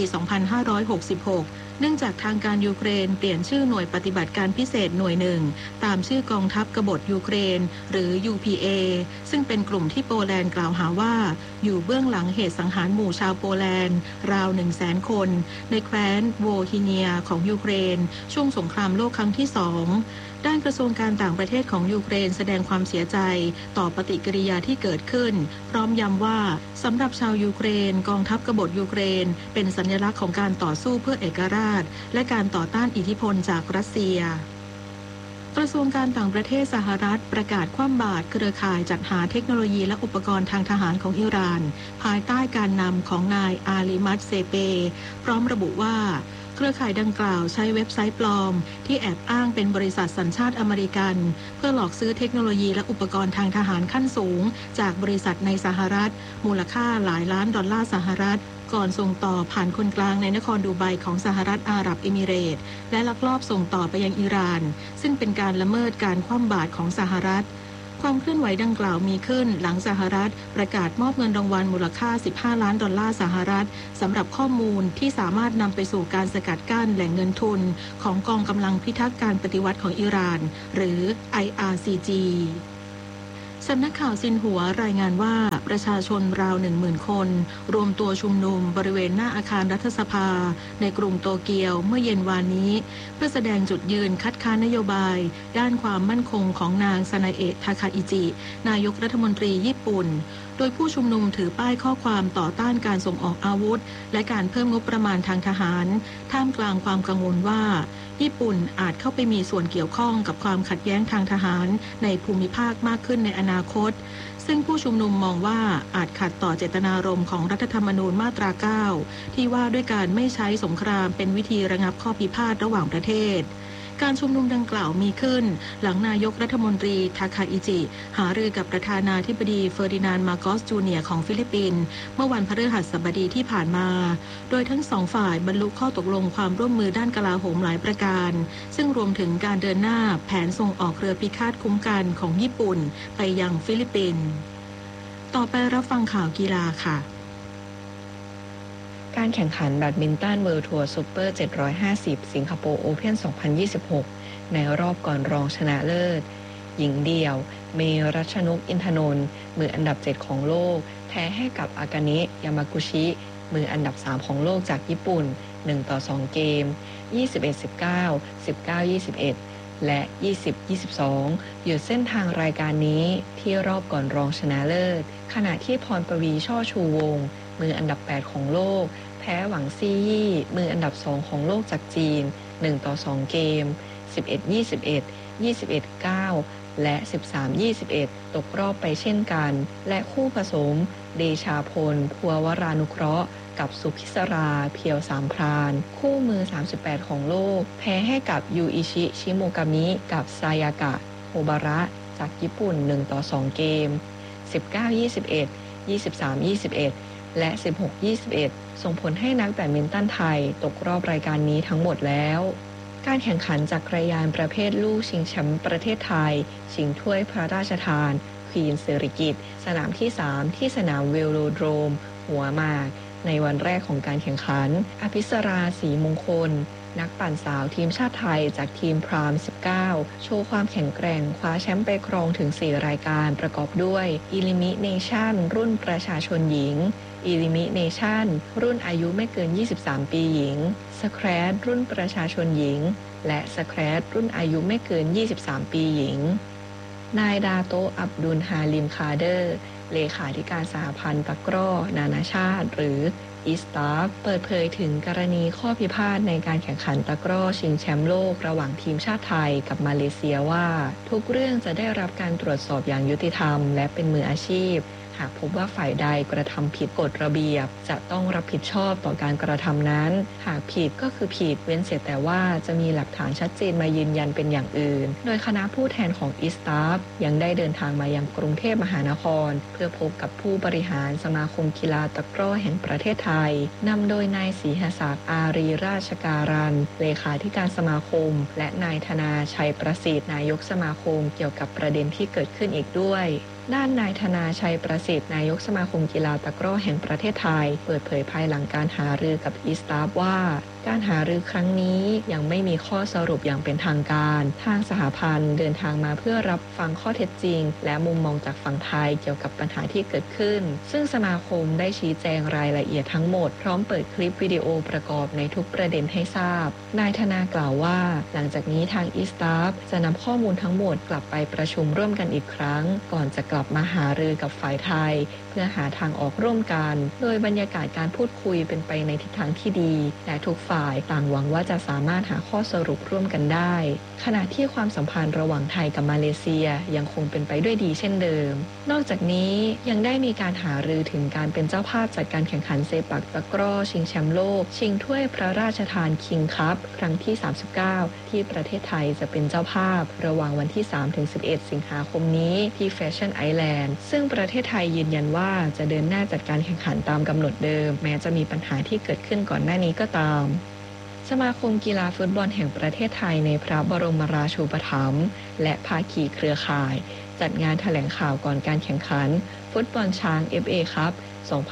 2566 เนื่องจากทางการยูเครนเปลี่ยนชื่อหน่วยปฏิบัติการพิเศษหน่วยหนึ่งตามชื่อกองทัพกบฏยูเครนหรือ UPA ซึ่งเป็นกลุ่มที่โปแลนด์กล่าวหาว่าอยู่เบื้องหลังเหตุสังหารหมู่ชาวโปแลนด์ราว 100,000 คนในแคว้นโวฮิเนียของยูเครนช่วงสงครามโลกครั้งที่2ด้านกระทรวงการต่างประเทศของยูเครนแสดงความเสียใจต่อปฏิกิริยาที่เกิดขึ้นพร้อมย้ำว่าสำหรับชาวยูเครนกองทัพกบฏยูเครนเป็นสัญลักษณ์ของการต่อสู้เพื่อเอกราชและการต่อต้านอิทธิพลจากรัสเซียกระทรวงการต่างประเทศสหรัฐประกาศคว่ำบาตรเครือข่ายจัดหาเทคโนโลยีและอุปกรณ์ทางทหารของอิหร่านภายใต้การนำของนายอาลีมัดเซเปพร้อมระบุว่าเครือข่ายดังกล่าวใช้เว็บไซต์ปลอมที่แอบอ้างเป็นบริษัทสัญชาติอเมริกันเพื่อหลอกซื้อเทคโนโลยีและอุปกรณ์ทางทหารขั้นสูงจากบริษัทในสหรัฐมูลค่าหลายล้านดอลลาร์สหรัฐก่อนส่งต่อผ่านคนกลางในนครดูไบของสหรัฐอาหรับเอมิเรตส์และลักลอบส่งต่อไปยังอิหร่านซึ่งเป็นการละเมิดการคว่ำบาตรของสหรัฐความเคลื่อนไหวดังกล่าวมีขึ้นหลังสหรัฐประกาศมอบเงินรางวัลมูลค่า$15 ล้านสหรัฐสำหรับข้อมูลที่สามารถนำไปสู่การสกัดกั้นแหล่งเงินทุนของกองกำลังพิทักษ์การปฏิวัติของอิหร่านหรือ IRCG สำนักข่าวซินหัวรายงานว่าประชาชนราว 10,000 คนรวมตัวชุมนุมบริเวณหน้าอาคารรัฐสภาในกรุงโตเกียวเมื่อเย็นวานนี้เพื่อแสดงจุดยืนคัดค้านนโยบายด้านความมั่นคงของนางซานาเอะ ทาคาอิจิ นายกรัฐมนตรีญี่ปุ่นโดยผู้ชุมนุมถือป้ายข้อความต่อต้านการส่งออกอาวุธและการเพิ่มงบประมาณทางทหารท่ามกลางความกังวลว่าญี่ปุ่นอาจเข้าไปมีส่วนเกี่ยวข้องกับความขัดแย้งทางทหารในภูมิภาคมากขึ้นในอนาคตซึ่งผู้ชุมนุมมองว่าอาจขัดต่อเจตนารมณ์ของรัฐธรรมนูญมาตรา 9 ที่ว่าด้วยการไม่ใช้สงครามเป็นวิธีระงับข้อพิพาทระหว่างประเทศการชุมนุมดังกล่าวมีขึ้นหลังนายกรัฐมนตรีทาคาอิจิหารือกับประธานาธิบดีเฟอร์ดินานด์ มาโกส จูเนียร์ของฟิลิปปินส์เมื่อวันพฤหัสบดีที่ผ่านมาโดยทั้งสองฝ่ายบรรลุข้อตกลงความร่วมมือด้านกลาโหมหลายประการซึ่งรวมถึงการเดินหน้าแผนส่งออกเรือพิฆาตคุ้มกันของญี่ปุ่นไปยังฟิลิปปินส์ต่อไปรับฟังข่าวกีฬาค่ะการแข่งขันแบดมินตันเวิลด์ทัวร์ซุปเปอร์750สิงคโปร์โอเพ่น2026ในรอบก่อนรองชนะเลิศหญิงเดี่ยวเมรัชนกอินทนนท์มืออันดับ7ของโลกแพ้ให้กับอากาเนะยามากุชิมืออันดับ3ของโลกจากญี่ปุ่น1-2เกม 21-19 19-21 และ 20-22 อยู่เส้นทางรายการนี้ที่รอบก่อนรองชนะเลิศขณะที่พรปวีช่อชูวงศ์มืออันดับ8ของโลกแพ้หวังซี่ยี่มืออันดับ2ของโลกจากจีน1-2เกม 11-21 21-9 และ 13-21 ตกรอบไปเช่นกันและคู่ผสมเดชาพลภัววรานุเคราะห์กับสุพิศราเพียวสามพรานคู่มือ38ของโลกแพ้ให้กับยูอิชิชิโมกามิกับซายากะโฮบาระจากญี่ปุ่น1-2เกม 19-21 23-21 และ 16-21 ส่งผลให้นักแบดมินตันไทยตกรอบรายการนี้ทั้งหมดแล้วการแข่งขันจักรยานประเภทลูกชิงแชมป์ประเทศไทยชิงถ้วยพระราชทานควีนสิริกิติ์สนามที่3ที่สนามเวโลโดรมหัวหมากในวันแรกของการแข่งขันอภิสราศรีมงคลนักปั่นสาวทีมชาติไทยจากทีมพราม19โชว์ความแข็งแกร่งคว้าแชมป์ไปครองถึง4รายการประกอบด้วย Elimination รุ่นประชาชนหญิง Elimination รุ่นอายุไม่เกิน23ปีหญิง Scratch รุ่นประชาชนหญิงและ Scratch รุ่นอายุไม่เกิน23ปีหญิงนายดาโตอับดุลฮาลิมคาเดอร์เลขาธิการสหพันธ์ตะกร้อนานาชาติหรืออีสตาฟเปิดเผยถึงกรณีข้อพิพาทในการแข่งขันตะกร้อชิงแชมป์โลกระหว่างทีมชาติไทยกับมาเลเซียว่าทุกเรื่องจะได้รับการตรวจสอบอย่างยุติธรรมและเป็นมืออาชีพหากพบว่าฝ่ายใดกระทำผิดกฎระเบียบจะต้องรับผิดชอบต่อการกระทำนั้นหากผิดก็คือผิดเว้นเสียแต่ว่าจะมีหลักฐานชัดเจนมายืนยันเป็นอย่างอื่นโดยคณะผู้แทนของอีสตาฟยังได้เดินทางมายังกรุงเทพมหานครเพื่อพบกับผู้บริหารสมาคมกีฬาตะกร้อแห่งประเทศไทยนำโดยนายศรีหศักดิ์อารีราชการันเลขาธิการสมาคมและนายธนาชัยประสิทธิ์นายกสมาคมเกี่ยวกับประเด็นที่เกิดขึ้นอีกด้วยด้านนายธนาชัยประสิทธิ์นายกสมาคมกีฬาตะกร้อแห่งประเทศไทยเปิดเผยภายหลังการหารือกับอีสตาฟว่าการหารือครั้งนี้ยังไม่มีข้อสรุปอย่างเป็นทางการทางสหพันธ์เดินทางมาเพื่อรับฟังข้อเท็จจริงและมุมมองจากฝั่งไทยเกี่ยวกับปัญหาที่เกิดขึ้นซึ่งสมาคมได้ชี้แจงรายละเอียดทั้งหมดพร้อมเปิดคลิปวิดีโอประกอบในทุกประเด็นให้ทราบนายธนากล่าวว่าหลังจากนี้ทางอีสตาฟจะนำข้อมูลทั้งหมดกลับไปประชุมร่วมกันอีกครั้งก่อนจะกลับมาหารือกับฝ่ายไทยเพื่อหาทางออกร่วมกันโดยบรรยากาศการพูดคุยเป็นไปในทิศทางที่ดีและทุกฝ่ายต่างหวังว่าจะสามารถหาข้อสรุปร่วมกันได้ขณะที่ความสัมพันธ์ระหว่างไทยกับมาเลเซียยังคงเป็นไปด้วยดีเช่นเดิมนอกจากนี้ยังได้มีการหารือถึงการเป็นเจ้าภาพจัดการแข่งขันเซปักตะกร้อชิงแชมป์โลกชิงถ้วยพระราชทานคิงคัพครั้งที่39ที่ประเทศไทยจะเป็นเจ้าภาพระหว่างวันที่ 3-11 สิงหาคมนี้ที่แฟชั่นไอแลนด์ซึ่งประเทศไทยยืนยันว่าจะเดินหน้าจัดการแข่งขันตามกำหนดเดิมแม้จะมีปัญหาที่เกิดขึ้นก่อนหน้านี้ก็ตามสมาคมกีฬาฟุตบอลแห่งประเทศไทยในพระบรมราชูปถัมภ์และภาคีเครือข่ายจัดงานแถลงข่าวก่อนการแข่งขันฟุตบอลช้าง FA คัพ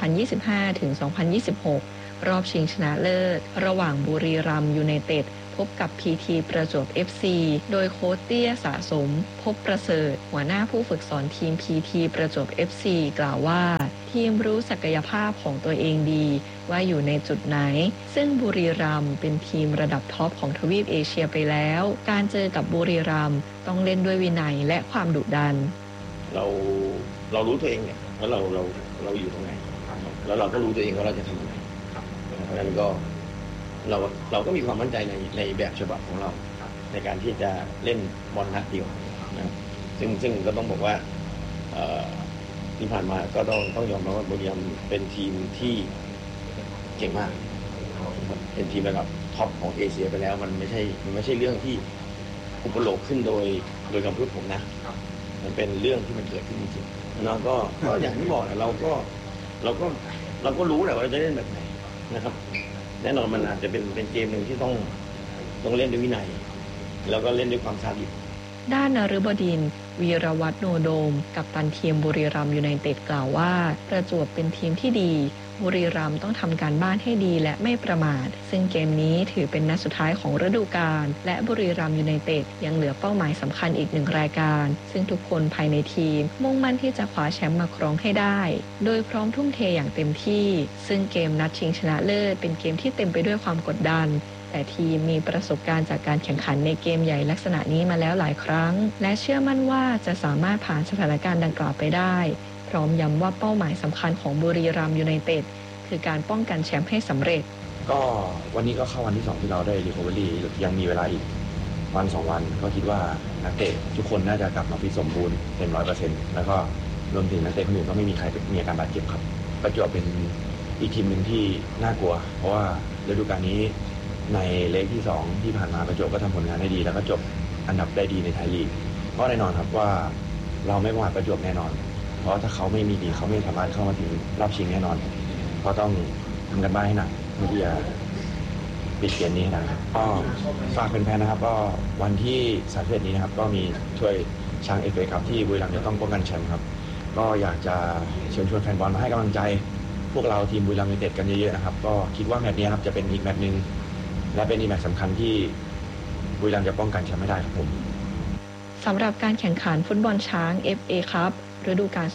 2025-2026 รอบชิงชนะเลิศระหว่างบุรีรัมย์ยูไนเต็ดพบกับ PT ประจวบ FC โดยโค้ชเตี้ยสะสมพบประเสริฐหัวหน้าผู้ฝึกสอนทีม PT ประจวบ FC กล่าวว่าทีมรู้ศักยภาพของตัวเองดีว่าอยู่ในจุดไหนซึ่งบุรีรัมย์เป็นทีมระดับท็อปของทวีปเอเชียไปแล้วการเจอกับบุรีรัมย์ต้องเล่นด้วยวินัยและความดุดันเรารู้ตัวเองเนี่ยว่าเราอยู่ตรงไหนแล้วเราก็รู้ตัวเองว่าเราจะทำอะไรเพราะฉะนั้นก็เราก็มีความมั่นใจในแบบฉบับของเราในการที่จะเล่นบอลนัดเดียวนะซึ่งก็ต้องบอกว่าที่ผ่านมาก็ต้องยอมรับว่าบุรีรัมย์เป็นทีมที่เก่งมากเป็นทีมระดับท็อปของเอเชียไปแล้วมันไม่ใช่เรื่องที่อุปโลกขึ้นโดยคำพูดผมนะมันเป็นเรื่องที่มันเกิดขึ้นจริงๆแล้วก็อย่างที่บอกเราก็รู้แหละว่าเราจะเล่นแบบไหนนะครับแน่นอนมันอาจจะเป็นเกมหนึ่งที่ต้องเล่นด้วยวินัยแล้วก็เล่นด้วยความซาดิสด้านนฤบดินทร์วีรวัฒน์โนโดมกัปตันทีมบุรีรัมย์ยูไนเต็ดกล่าวว่าประจวบเป็นทีมที่ดีบุรีรัมย์ต้องทำการบ้านให้ดีและไม่ประมาทซึ่งเกมนี้ถือเป็นนัดสุดท้ายของฤดูกาลและบุรีรัมย์ยูไนเต็ดยังเหลือเป้าหมายสำคัญอีก1รายการซึ่งทุกคนภายในทีมมุ่งมั่นที่จะคว้าแชมป์มาครองให้ได้โดยพร้อมทุ่มเทอย่างเต็มที่ซึ่งเกมนัดชิงชนะเลิศเป็นเกมที่เต็มไปด้วยความกดดันแต่ทีมมีประสบการณ์จากการแข่งขันในเกมใหญ่ลักษณะนี้มาแล้วหลายครั้งและเชื่อมั่นว่าจะสามารถผ่านสถานการณ์ดังกล่าวไปได้พร้อมย้ำว่าเป้าหมายสำคัญของบุรีรัมย์ยูไนเต็ดคือการป้องกันแชมป์ให้สำเร็จก็วันนี้ก็เข้าวันที่2ที่เราได้รีคอเวอรี่ยังมีเวลาอีกวัน2วันก็คิดว่านักเตะทุกคนน่าจะกลับมาฟิตสมบูรณ์เต็ม 100% แล้วก็รวมถึงนักเตะคนอื่นก็ไม่มีใครมีอาการบาดเจ็บครับประจวบเป็นอีกทีมหนึ่งที่น่ากลัวเพราะว่าฤดูกาลนี้ในเลกที่2ที่ผ่านมาประจวบก็ทำผลงานได้ดีแล้วก็จบอันดับได้ดีในไทยลีกก็แน่นอนครับว่าเราไม่ประมาทประจวบแน่นอนเพราะถ้าเขาไม่มีดีเขาไม่สามารถเข้ามาถึงรอบชิงแน่นอนก็ต้องทำกันบ้านให้หนักเพื่อที่จะปิดเกมนี้ให้ได้ก็ฝากแฟนๆนะครับก็วันที่31นี้นะครับก็มีช่วยช้าง FA ครับที่บุรีรัมย์จะต้องป้องกันแชมป์ครับก็อยากจะเชิญชวนแฟนบอลมาให้กำลังใจพวกเราทีมบุรีรัมย์ยูไนเต็ดกันเยอะๆนะครับก็คิดว่าแมตช์นี้ครับจะเป็นอีกแมตช์นึงและเป็นอีกแมตช์สำคัญที่บุรีรัมย์จะป้องกันแชมป์ไม่ได้ครับผมสำหรับการแข่งขันฟุตบอลช้าง FA คัพฤดูกาล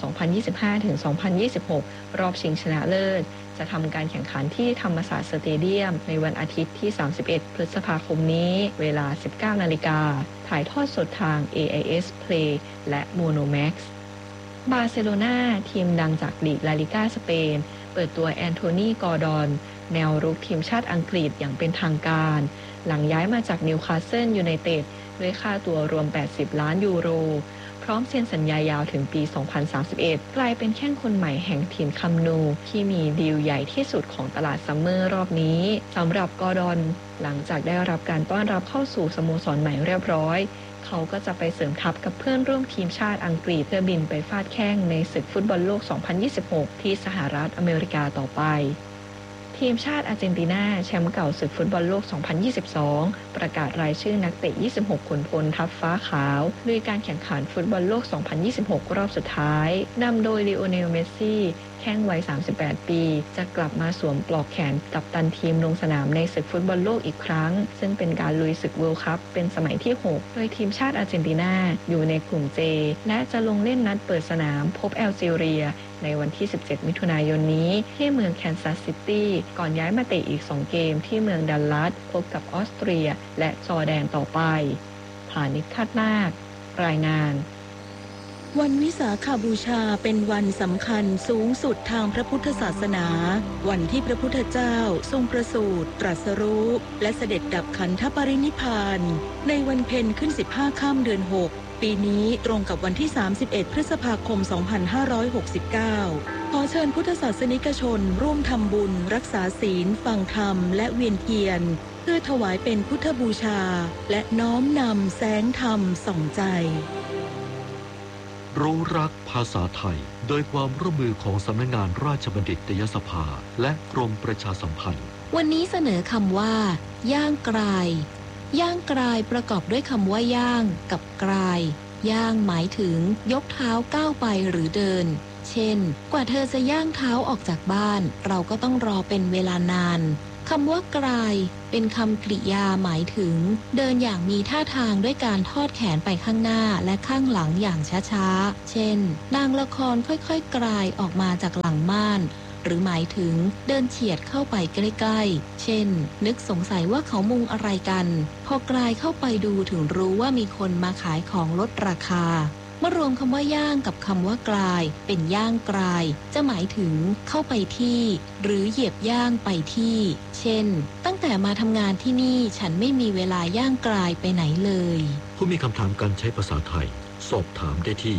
2025-2026 รอบชิงชนะเลิศจะทำการแข่งขันที่ธรรมศาสตร์สเตเดียมในวันอาทิตย์ที่ 31 พฤษภาคมนี้เวลา 19 นาฬิกาถ่ายทอดสดทาง AIS Play และ Monomax บาร์เซโลนาทีมดังจากลีกลาลิก้าสเปนเปิดตัวแอนโทนีกอร์ดอนแนวรุกทีมชาติอังกฤษอย่างเป็นทางการหลังย้ายมาจากนิวคาสเซิลยูไนเต็ดด้วยค่าตัวรวม80 ล้านยูโรพร้อมเซ็นสัญญายาวถึงปี 2031 กลายเป็นแข้งคนใหม่แห่งถิ่นคัมนูที่มีดีลใหญ่ที่สุดของตลาดซัมเมอร์รอบนี้สำหรับกอร์ดอนหลังจากได้รับการต้อนรับเข้าสู่สโมสรใหม่เรียบร้อยเขาก็จะไปเสริมทัพกับเพื่อนร่วมทีมชาติอังกฤษเพื่อบินไปฟาดแข้งในศึกฟุตบอลโลก 2026 ที่สหรัฐอเมริกาต่อไปทีมชาติอาร์เจนตินาแชมป์เก่าศึกฟุตบอลโลก 2022 ประกาศรายชื่อนักเตะ 26 คนพลทัพฟ้าขาวลุยการแข่งขันฟุตบอลโลก 2026 รอบสุดท้ายนำโดยลีโอเนล เมสซี่แข้งวัย 38 ปีจะกลับมาสวมปลอกแขนกัปตันทีมลงสนามในศึกฟุตบอลโลกอีกครั้งซึ่งเป็นการลุยศึกเวิลด์คัพเป็นสมัยที่ 6 โดยทีมชาติอาร์เจนตินาอยู่ในกลุ่ม J และจะลงเล่นนัดเปิดสนามพบแอลจีเรียในวันที่ 17 มิถุนายนนี้ที่เมืองแคนซัสซิตี้ก่อนย้ายมาเตะอีก 2 เกมที่เมืองดัลลัสพบกับออสเตรียและจอร์แดนต่อไปพานิช คาดนาครายงานวันวิสาขบูชาเป็นวันสำคัญสูงสุดทางพระพุทธศาสนาวันที่พระพุทธเจ้าทรงประสูติตรัสรู้และเสด็จดับขันธปรินิพพานในวันเพ็ญขึ้น15ค่ำเดือน6ปีนี้ตรงกับวันที่31พฤษภาคม 2569ขอเชิญพุทธศาสนิกชนร่วมทำบุญรักษาศีลฟังธรรมและเวียนเทียนเพื่อถวายเป็นพุทธบูชาและน้อมนำแสงธรรมส่องใจรู้รักภาษาไทยโดยความร่วมมือของสำนักงานราชบัณฑิตยสภาและกรมประชาสัมพันธ์วันนี้เสนอคำว่าย่างกรายย่างกรายประกอบด้วยคำว่าย่างกับกรายย่างหมายถึงยกเท้าก้าวไปหรือเดินเช่นกว่าเธอจะย่างเท้าออกจากบ้านเราก็ต้องรอเป็นเวลานานคำว่ากรายเป็นคำกริยาหมายถึงเดินอย่างมีท่าทางด้วยการทอดแขนไปข้างหน้าและข้างหลังอย่างช้าๆเช่นนางละครค่อยๆกรายออกมาจากหลังม่านหรือหมายถึงเดินเฉียดเข้าไปใกล้ๆเช่นนึกสงสัยว่าเขามุงอะไรกันพอกรายเข้าไปดูถึงรู้ว่ามีคนมาขายของลดราคาเมื่อรวมคำว่าย่างกับคำว่ากรายเป็นย่างกรายจะหมายถึงเข้าไปที่หรือเหยียบย่างไปที่เช่นตั้งแต่มาทำงานที่นี่ฉันไม่มีเวลาย่างกรายไปไหนเลยผู้มีคำถามการใช้ภาษาไทยสอบถามได้ที่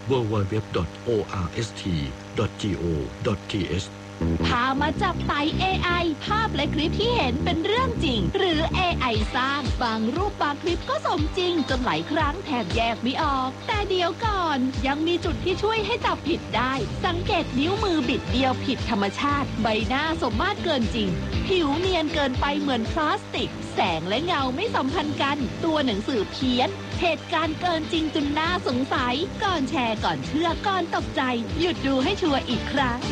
www.orst.go.th พามาจับไต่ AI ภาพและคลิปที่เห็นเป็นเรื่องจริงหรือ AI สร้างบางรูปบางคลิปก็สมจริงจนหลายครั้งแทบแยกไม่ออกแต่เดี๋ยวก่อนยังมีจุดที่ช่วยให้จับผิดได้สังเกตนิ้วมือบิดเดียวผิดธรรมชาติใบหน้าสมมาตรเกินจริงผิวเนียนเกินไปเหมือนพลาสติกแสงและเงาไม่สัมพันธ์กันตัวหนังสือเพี้ยนเหตุการณ์เกินจริงจนน่าสงสัยก่อนแชร์ก่อนเชื่อก่อนตกใจหยุดดูให้ชัวร์อีกครั้ง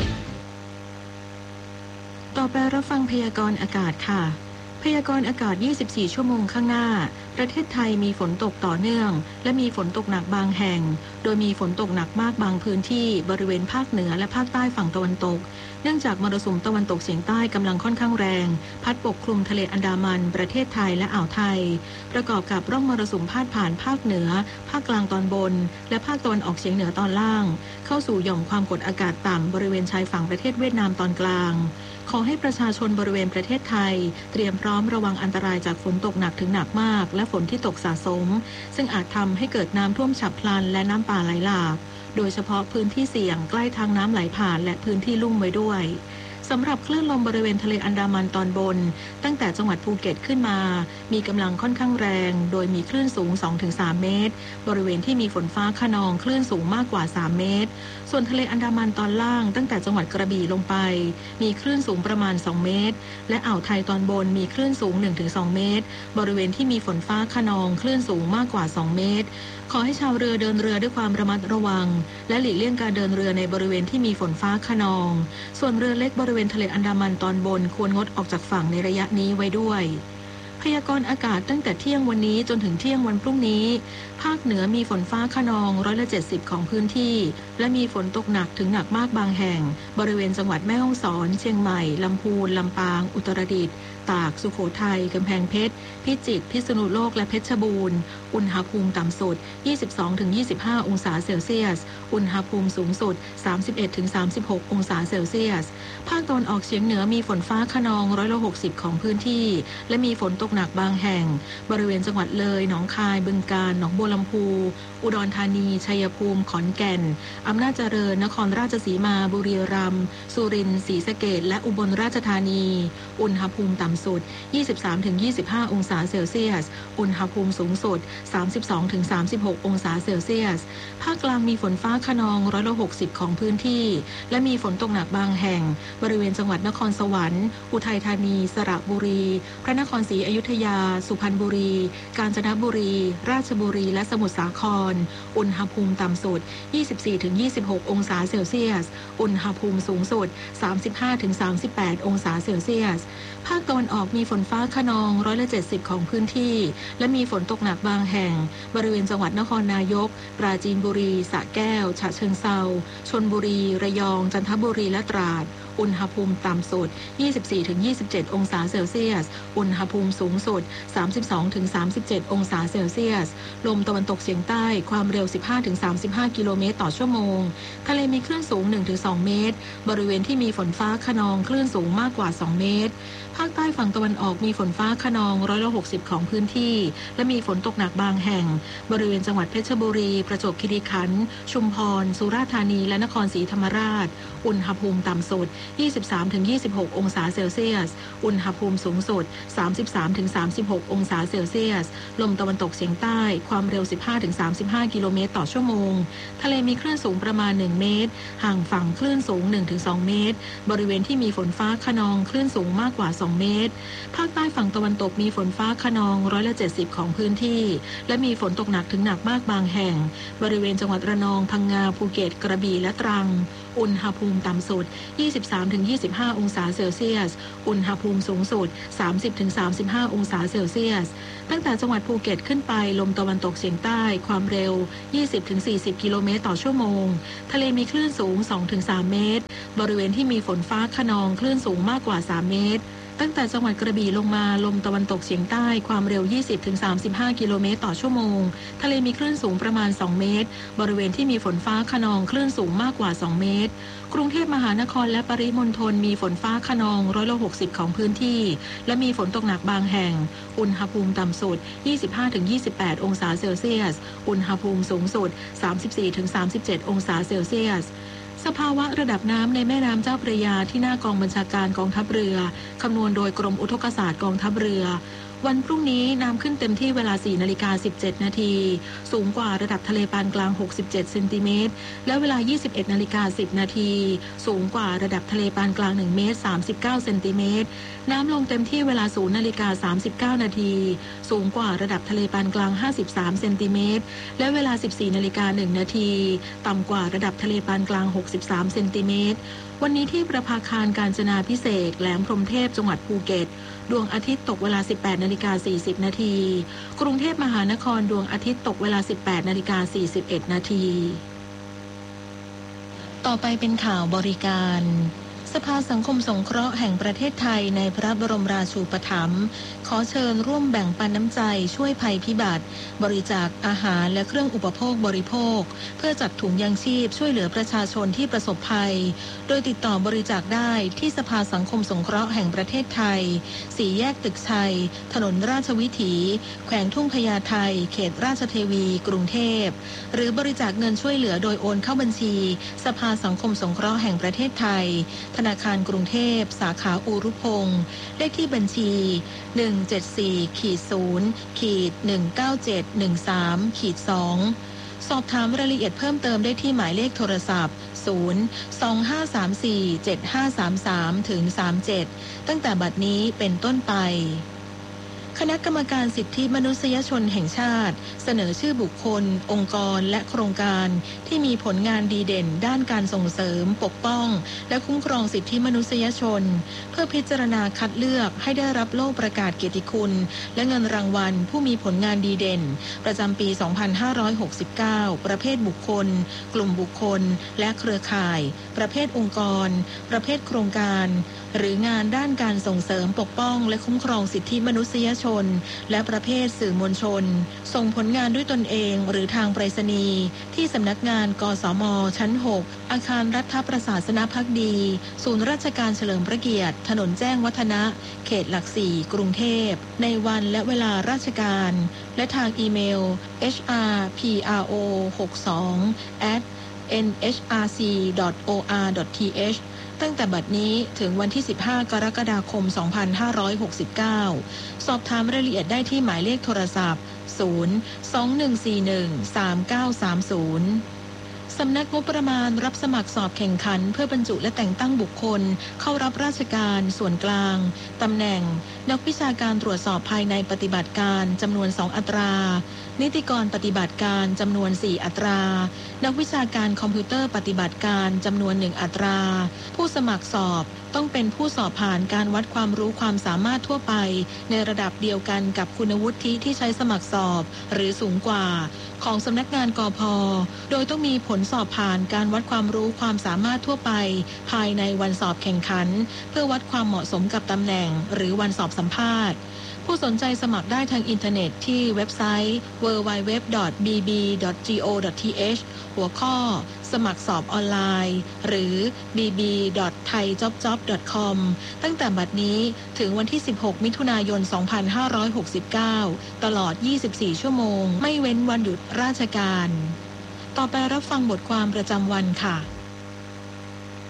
ต่อไปรับฟังพยากรณ์อากาศค่ะพยากรณ์อากาศ24ชั่วโมงข้างหน้าประเทศไทยมีฝนตกต่อเนื่องและมีฝนตกหนักบางแห่งโดยมีฝนตกหนักมากบางพื้นที่บริเวณภาคเหนือและภาคใต้ฝั่งตะวันตกเนื่องจากมรสุมตะวันตกเฉียงใต้กำลังค่อนข้างแรงพัดปกคลุมทะเลอันดามันประเทศไทยและอ่าวไทยประกอบกับร่องมรสุมพาดผ่านภาคเหนือภาคกลางตอนบนและภาคตะวันออกเฉียงเหนือตอนล่างเข้าสู่หย่อมความกดอากาศต่ำบริเวณชายฝั่งประเทศเวียดนามตอนกลางขอให้ประชาชนบริเวณประเทศไทยเตรียมพร้อมระวังอันตรายจากฝนตกหนักถึงหนักมากและฝนที่ตกสะสมซึ่งอาจทำให้เกิดน้ำท่วมฉับพลันและน้ำป่าไหลหลากโดยเฉพาะพื้นที่เสี่ยงใกล้ทางน้ำไหลผ่านและพื้นที่ลุ่มไว้ด้วยสำหรับคลื่นลมบริเวณทะเลอันดามันตอนบนตั้งแต่จังหวัดภูเก็ตขึ้นมามีกำลังค่อนข้างแรงโดยมีคลื่นสูง 2-3 เมตรบริเวณที่มีฝนฟ้าคะนองคลื่นสูงมากกว่า3เมตรส่วนทะเลอันดามันตอนล่างตั้งแต่จังหวัดกระบี่ลงไปมีคลื่นสูงประมาณ2เมตรและอ่าวไทยตอนบนมีคลื่นสูง 1-2 เมตรบริเวณที่มีฝนฟ้าคะนองคลื่นสูงมากกว่า2เมตรขอให้ชาวเรือเดินเรือด้วยความระมัดระวังและหลีกเลี่ยงการเดินเรือในบริเวณที่มีฝนฟ้าคะนองส่วนเรือเล็กบริเวณทะเลอันดามันตอนบนควรงดออกจากฝั่งในระยะนี้ไว้ด้วยพยากรณ์อากาศตั้งแต่เที่ยงวันนี้จนถึงเที่ยงวันพรุ่งนี้ภาคเหนือมีฝนฟ้าคะนอง70%ของพื้นที่และมีฝนตกหนักถึงหนักมากบางแห่งบริเวณจังหวัดแม่ฮ่องสอนเชียงใหม่ลำพูนลำปางอุตรดิตถ์ตากสุโขทัยกำแพงเพชรพิจิตรพิษณุโลกและเพชรบูรณ์อุณหภูมิต่ำสุด 22-25 องศาเซลเซียสอุณหภูมิสูงสุด 31-36 องศาเซลเซียสภาคตะวันออกเฉียงเหนือมีฝนฟ้าคะนอง60%ของพื้นที่และมีฝนตกหนักบางแห่งบริเวณจังหวัดเลยหนองคายบึงกาฬหนองบัวลำพูอุดรธานีชัยภูมิขอนแก่นอำนาจเจริญนครราชสีมาบุรีรัมย์สุรินทร์ศรีสะเกษและอุบลราชธานีอุณหภูมิต่ำสุด 23-25 องศาเซลเซียสอุณหภูมิสูงสุด 32-36 องศาเซลเซียสภาคกลางมีฝนฟ้าคะนอง60%ของพื้นที่และมีฝนตกหนักบางแห่งบริเวณจังหวัดนครสวรรค์อุทัยธานีสระบุรีพระนครศรีอยุธยาสุพรรณบุรีกาญจนบุรีราชบุรีและสมุทรสาครอุณหภูมิต่ำสุด 24-26 องศาเซลเซียสอุณหภูมิสูงสุด 35-38 องศาเซลเซียสภาคตะวันออกมีฝนฟ้าคะนอง70%ของพื้นที่และมีฝนตกหนักบางแห่งบริเวณจังหวัดนครนายกปราจีนบุรีสระแก้วฉะเชิงเทราชลบุรีระยองจันทบุรีและตราดอุณหภูมิต่ำสุด 24-27 องศาเซลเซียสอุณหภูมิสูงสุด 32-37 องศาเซลเซียสลมตะวันตกเฉียงใต้ความเร็ว 15-35 กิโลเมตรต่อชั่วโมงทะเลมีคลื่นสูง 1-2 เมตรบริเวณที่มีฝนฟ้าคะนองคลื่นสูงมากกว่า2เมตรภาคใต้ฝั่งตะวันออกมีฝนฟ้าคะนอง60%ของพื้นที่และมีฝนตกหนักบางแห่งบริเวณจังหวัดเพชรบุรีประจวบคีรีขันธ์ชุมพรสุราษฎร์ธานีและนครศรีธรรมราชอุณหภูมิต่ำสุด 23-26 องศาเซลเซียสอุณหภูมิสูงสุด 33-36 องศาเซลเซียสลมตะวันตกเฉียงใต้ความเร็ว 15-35 กิโลเมตรต่อชั่วโมงทะเลมีคลื่นสูงประมาณ1เมตรห่างฝั่งคลื่นสูง 1-2 เมตรบริเวณที่มีฝนฟ้าคะนองคลื่นสูงมากกว่า2เมตรภาคใต้ฝั่งตะวันตกมีฝนฟ้าคะนอง70%ของพื้นที่และมีฝนตกหนักถึงหนักมากบางแห่งบริเวณจังหวัดระนองพังงาภูเก็ตกระบี่และตรังอุณหภูมิต่ำสุด 23-25 องศาเซลเซียสอุณหภูมิสูงสุด 30-35 องศาเซลเซียสตั้งแต่จังหวัดภูเก็ตขึ้นไปลมตะวันตกเฉียงใต้ความเร็ว 20-40 กิโลเมตรต่อชั่วโมงทะเลมีคลื่นสูง 2-3 เมตรบริเวณที่มีฝนฟ้าคะนองคลื่นสูงมากกว่า3เมตรตั้งแต่จังหวัดกระบี่ลงมาลมตะวันตกเฉียงใต้ความเร็ว 20-35 กิโลเมตรต่อชั่วโมงทะเลมีคลื่นสูงประมาณ2เมตรบริเวณที่มีฝนฟ้าคะนองคลื่นสูงมากกว่า2เมตรกรุงเทพมหานครและปริมณฑลมีฝนฟ้าคะนอง60%ของพื้นที่และมีฝนตกหนักบางแห่งอุณหภูมิต่ำสุด 25-28 องศาเซลเซียสอุณหภูมิสูงสุด 34-37 องศาเซลเซียสสภาวะระดับน้ำในแม่น้ำเจ้าพระยาที่หน้ากองบัญชาการกองทัพเรือคำนวณโดยกรมอุทกศาสตร์กองทัพเรือวันพรุ่งนี้น้ำขึ้นเต็มที่เวลา 4:17 นาทีสูงกว่าระดับทะเลปานกลาง67เซนติเมตรและเวลา 21:10 นาทีสูงกว่าระดับทะเลปานกลาง1เมตร39เซนติเมตรน้ำลงเต็มที่เวลา 0:39 นาทีสูงกว่าระดับทะเลปานกลาง53เซนติเมตรและเวลา 14:01 นาทีต่ำกว่าระดับทะเลปานกลาง63เซนติเมตรวันนี้ที่ประภาคารกาญจนาภิเษกแหลมพรหมเทพจังหวัดภูเก็ตดวงอาทิตย์ตกเวลา 18:40 นาทีกรุงเทพมหานครดวงอาทิตย์ตกเวลา 18:41 นาทีต่อไปเป็นข่าวบริการสภาสังคมสงเคราะห์แห่งประเทศไทยในพระบรมราชูปถัมภ์ขอเชิญร่วมแบ่งปันน้ำใจช่วยภัยพิบัติบริจาคอาหารและเครื่องอุปโภคบริโภคเพื่อจัดถุงยางชีพช่วยเหลือประชาชนที่ประสบภัยโดยติดต่อบริจาคได้ที่สภาสังคมสงเคราะห์แห่งประเทศไทย4 แยกตึกชัยถนนราชวิถีแขวงทุ่งพญาไทเขตราชเทวีกรุงเทพหรือบริจาคเงินช่วยเหลือโดยโอนเข้าบัญชีสภาสังคมสงเคราะห์แห่งประเทศไทยธนาคารกรุงเทพสาขาอูรุพงษ์เลขที่บัญชี 174-0-19713-2 สอบถามรายละเอียดเพิ่มเติมได้ที่หมายเลขโทรศัพท์ 025347533-37 ตั้งแต่บัดนี้เป็นต้นไปคณะกรรมการสิทธิมนุษยชนแห่งชาติเสนอชื่อบุคคลองค์กรและโครงการที่มีผลงานดีเด่นด้านการส่งเสริมปกป้องและคุ้มครองสิทธิมนุษยชนเพื่อพิจารณาคัดเลือกให้ได้รับโล่ประกาศเกียรติคุณและเงินรางวัลผู้มีผลงานดีเด่นประจำปี 2569 ประเภทบุคคลกลุ่มบุคคลและเครือข่ายประเภทองค์กรประเภทโครงการหรืองานด้านการส่งเสริมปกป้องและคุ้มครองสิทธิมนุษยชนและประเภทสื่อมวลชนส่งผลงานด้วยตนเองหรือทางไปรษณีย์ที่สำนักงานกสมชั้น 6 อาคารรัฐประศาสนภักดีศูนย์ราชการเฉลิมพระเกียรติถนนแจ้งวัฒนะเขตหลัก 4 กรุงเทพในวันและเวลาราชการและทางอีเมล hrpro62@nhrc.or.th ตั้งแต่บัดนี้ถึงวันที่ 15 กรกฎาคม 2569 สอบถามรายละเอียดได้ที่หมายเลขโทรศัพท์ 021413930 สำนักงบประมาณรับสมัครสอบแข่งขันเพื่อบรรจุและแต่งตั้งบุคคลเข้ารับราชการส่วนกลางตำแหน่งนักวิชาการตรวจสอบภายในปฏิบัติการจำนวน2อัตรานิติกรปฏิบัติการจำนวน4อัตรานักวิชาการคอมพิวเตอร์ปฏิบัติการจำนวน1อัตราผู้สมัครสอบต้องเป็นผู้สอบผ่านการวัดความรู้ความสามารถทั่วไปในระดับเดียวกันกับคุณวุฒิที่ใช้สมัครสอบหรือสูงกว่าของสำนักงานกพ.โดยต้องมีผลสอบผ่านการวัดความรู้ความสามารถทั่วไปภายในวันสอบแข่งขันเพื่อวัดความเหมาะสมกับตำแหน่งหรือวันสอบสัมภาษณ์ผู้สนใจสมัครได้ทางอินเทอร์เน็ตที่เว็บไซต์ www.bb.go.th หัวข้อสมัครสอบออนไลน์หรือ bb.thaijobjob.com ตั้งแต่บัดนี้ถึงวันที่ 16 มิถุนายน 2569 ตลอด 24 ชั่วโมงไม่เว้นวันหยุดราชการต่อไปรับฟังบทความประจำวันค่ะ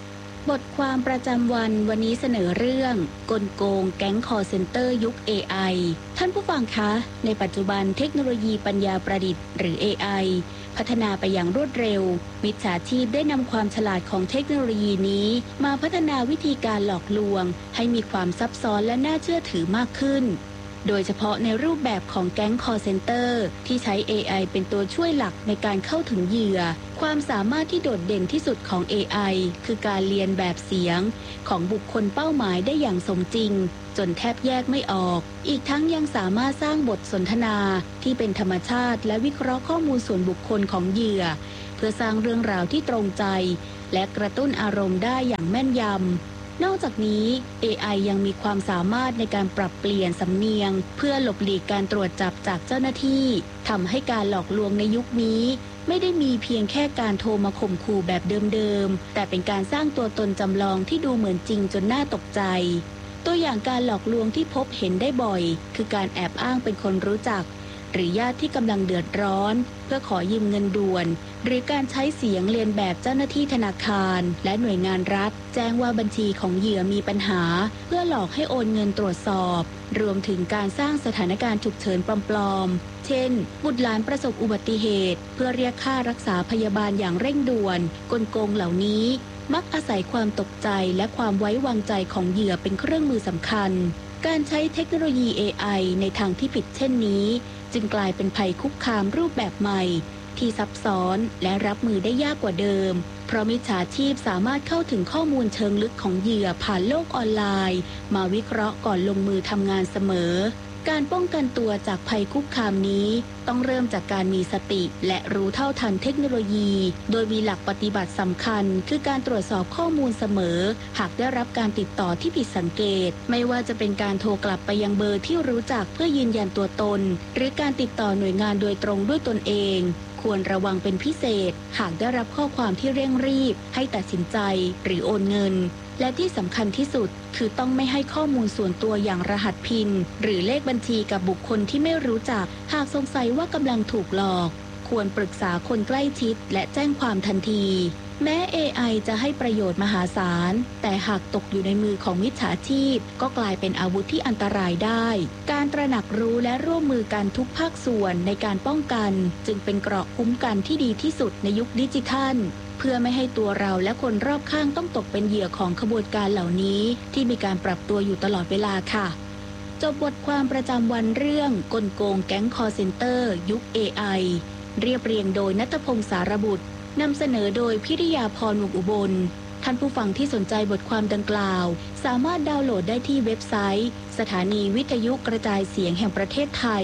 บทความประจำวันวันนี้เสนอเรื่องกลโกงแก๊งคอลเซ็นเตอร์ยุค AI ท่านผู้ฟังคะในปัจจุบันเทคโนโลยีปัญญาประดิษฐ์หรือ AI พัฒนาไปอย่างรวดเร็วมิจฉาชีพได้นำความฉลาดของเทคโนโลยีนี้มาพัฒนาวิธีการหลอกลวงให้มีความซับซ้อนและน่าเชื่อถือมากขึ้นโดยเฉพาะในรูปแบบของแก๊งคอลเซ็นเตอร์ที่ใช้ AI เป็นตัวช่วยหลักในการเข้าถึงเหยื่อความสามารถที่โดดเด่นที่สุดของ AI คือการเรียนแบบเสียงของบุคคลเป้าหมายได้อย่างสมจริงจนแทบแยกไม่ออกอีกทั้งยังสามารถสร้างบทสนทนาที่เป็นธรรมชาติและวิเคราะห์ข้อมูลส่วนบุคคลของเหยื่อเพื่อสร้างเรื่องราวที่ตรงใจและกระตุ้นอารมณ์ได้อย่างแม่นยำนอกจากนี้ AI ยังมีความสามารถในการปรับเปลี่ยนสำเนียงเพื่อหลบหลีกการตรวจจับจากเจ้าหน้าที่ทำให้การหลอกลวงในยุคนี้ไม่ได้มีเพียงแค่การโทรมาข่มขู่แบบเดิมๆแต่เป็นการสร้างตัวตนจำลองที่ดูเหมือนจริงจนน่าตกใจตัวอย่างการหลอกลวงที่พบเห็นได้บ่อยคือการแอบอ้างเป็นคนรู้จักหรือญาติที่กำลังเดือดร้อนเพื่อขอยืมเงินด่วนหรือการใช้เสียงเลียนแบบเจ้าหน้าที่ธนาคารและหน่วยงานรัฐแจ้งว่าบัญชีของเหยื่อมีปัญหาเพื่อหลอกให้โอนเงินตรวจสอบรวมถึงการสร้างสถานการณ์ฉุกเฉินปลอมๆเช่นบุตรหลานประสบอุบัติเหตุเพื่อเรียกค่ารักษาพยาบาลอย่างเร่งด่วนกลโกงเหล่านี้มักอาศัยความตกใจและความไว้วางใจของเหยื่อเป็นเครื่องมือสำคัญการใช้เทคโนโลยี AI ในทางที่ผิดเช่นนี้จึงกลายเป็นภัยคุกคามรูปแบบใหม่ที่ซับซ้อนและรับมือได้ยากกว่าเดิมเพราะมิจฉาชีพสามารถเข้าถึงข้อมูลเชิงลึกของเหยื่อผ่านโลกออนไลน์มาวิเคราะห์ก่อนลงมือทำงานเสมอการป้องกันตัวจากภัยคุกคามนี้ต้องเริ่มจากการมีสติและรู้เท่าทันเทคโนโลยีโดยมีหลักปฏิบัติสำคัญคือการตรวจสอบข้อมูลเสมอหากได้รับการติดต่อที่ผิดสังเกตไม่ว่าจะเป็นการโทรกลับไปยังเบอร์ที่รู้จักเพื่อยืนยันตัวตนหรือการติดต่อหน่วยงานโดยตรงด้วยตนเองควรระวังเป็นพิเศษหากได้รับข้อความที่เร่งรีบให้ตัดสินใจหรือโอนเงินและที่สำคัญที่สุดคือต้องไม่ให้ข้อมูลส่วนตัวอย่างรหัสพินหรือเลขบัญชีกับบุคคลที่ไม่รู้จักหากสงสัยว่ากำลังถูกหลอกควรปรึกษาคนใกล้ชิดและแจ้งความทันทีแม้ AI จะให้ประโยชน์มหาศาลแต่หากตกอยู่ในมือของมิจฉาชีพก็กลายเป็นอาวุธที่อันตรายได้การตระหนักรู้และร่วมมือกันทุกภาคส่วนในการป้องกันจึงเป็นเกราะคุ้มกันที่ดีที่สุดในยุคดิจิทัลเพื่อไม่ให้ตัวเราและคนรอบข้างต้องตกเป็นเหยื่อของขบวนการเหล่านี้ที่มีการปรับตัวอยู่ตลอดเวลาค่ะจบบทความประจำวันเรื่องกลโกงแก๊งคอลเซ็นเตอร์ยุค AI เรียบเรียงโดยณัฐพงษ์สารบุตรนำเสนอโดยพิริยาพร วงศ์อุบลท่านผู้ฟังที่สนใจบทความดังกล่าวสามารถดาวน์โหลดได้ที่เว็บไซต์สถานีวิทยุกระจายเสียงแห่งประเทศไทย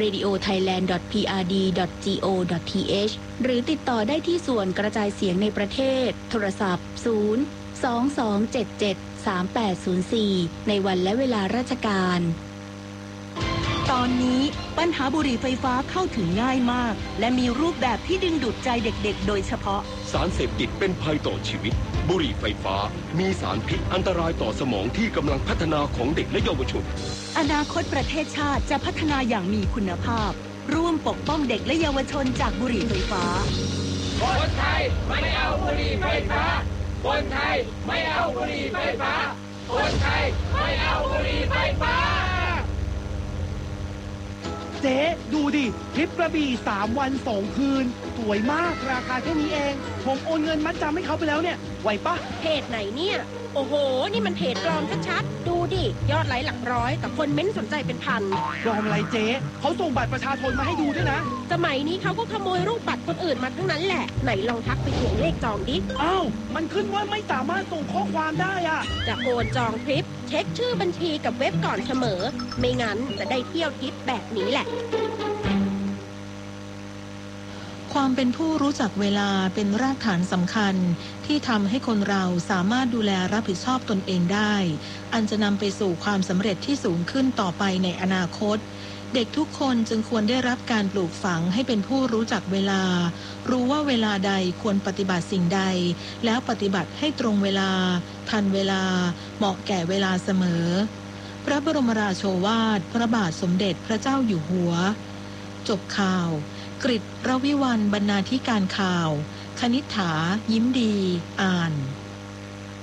radiothailand.prd.go.th หรือติดต่อได้ที่ส่วนกระจายเสียงในประเทศโทรศัพท์ 022773804 ในวันและเวลาราชการตอนนี้ปัญหาบุหรี่ไฟฟ้าเข้าถึงง่ายมากและมีรูปแบบที่ดึงดูดใจเด็กๆโดยเฉพาะสารเสพติดเป็นภัยต่อชีวิตบุหรี่ไฟฟ้ามีสารพิษอันตรายต่อสมองที่กำลังพัฒนาของเด็กและเยาวชนอนาคตประเทศชาติจะพัฒนาอย่างมีคุณภาพร่วมปกป้องเด็กและเยาวชนจากบุหรี่ไฟฟ้าคนไทยไม่เอาบุหรี่ไฟฟ้าคนไทยไม่เอาบุหรี่ไฟฟ้าคนไทยไม่เอาบุหรี่ไฟฟ้าเจ๊ดูดิทริปกระบี่3 วัน 2 คืนสวยมากราคาแค่นี้เองผมโอนเงินมัดจำให้เขาไปแล้วเนี่ยไหวปะเพจไหนเนี่ยโอ้โหนี่มันเพจปลอมชัดๆดูดิยอดไลค์หลักร้อยแต่คนเม้นสนใจเป็นพันปลอมอะไรเจ๊เขาส่งบัตรประชาชนมาให้ดูด้วยนะสมัยนี้เขาก็ขโมยรูปบัตรคนอื่นมาทั้งนั้นแหละไหนลองทักไปเขียนเลขจองดิอ้าวมันขึ้นว่าไม่สามารถส่งข้อความได้อะจะโอนจองทริปเช็คชื่อบัญชีกับเว็บก่อนเสมอไม่งั้นจะได้เที่ยวทริปแบบนี้แหละความเป็นผู้รู้จักเวลาเป็นรากฐานสำคัญที่ทำให้คนเราสามารถดูแลรับผิดชอบตนเองได้อันจะนำไปสู่ความสำเร็จที่สูงขึ้นต่อไปในอนาคตเด็กทุกคนจึงควรได้รับการปลูกฝังให้เป็นผู้รู้จักเวลารู้ว่าเวลาใดควรปฏิบัติสิ่งใดแล้วปฏิบัติให้ตรงเวลาทันเวลาเหมาะแก่เวลาเสมอพระบรมราโชวาทพระบาทสมเด็จพระเจ้าอยู่หัวจบข่าวกฤษ รวิวรรณ บรรณาธิการข่าวคณิษฐายิ้มดีอ่าน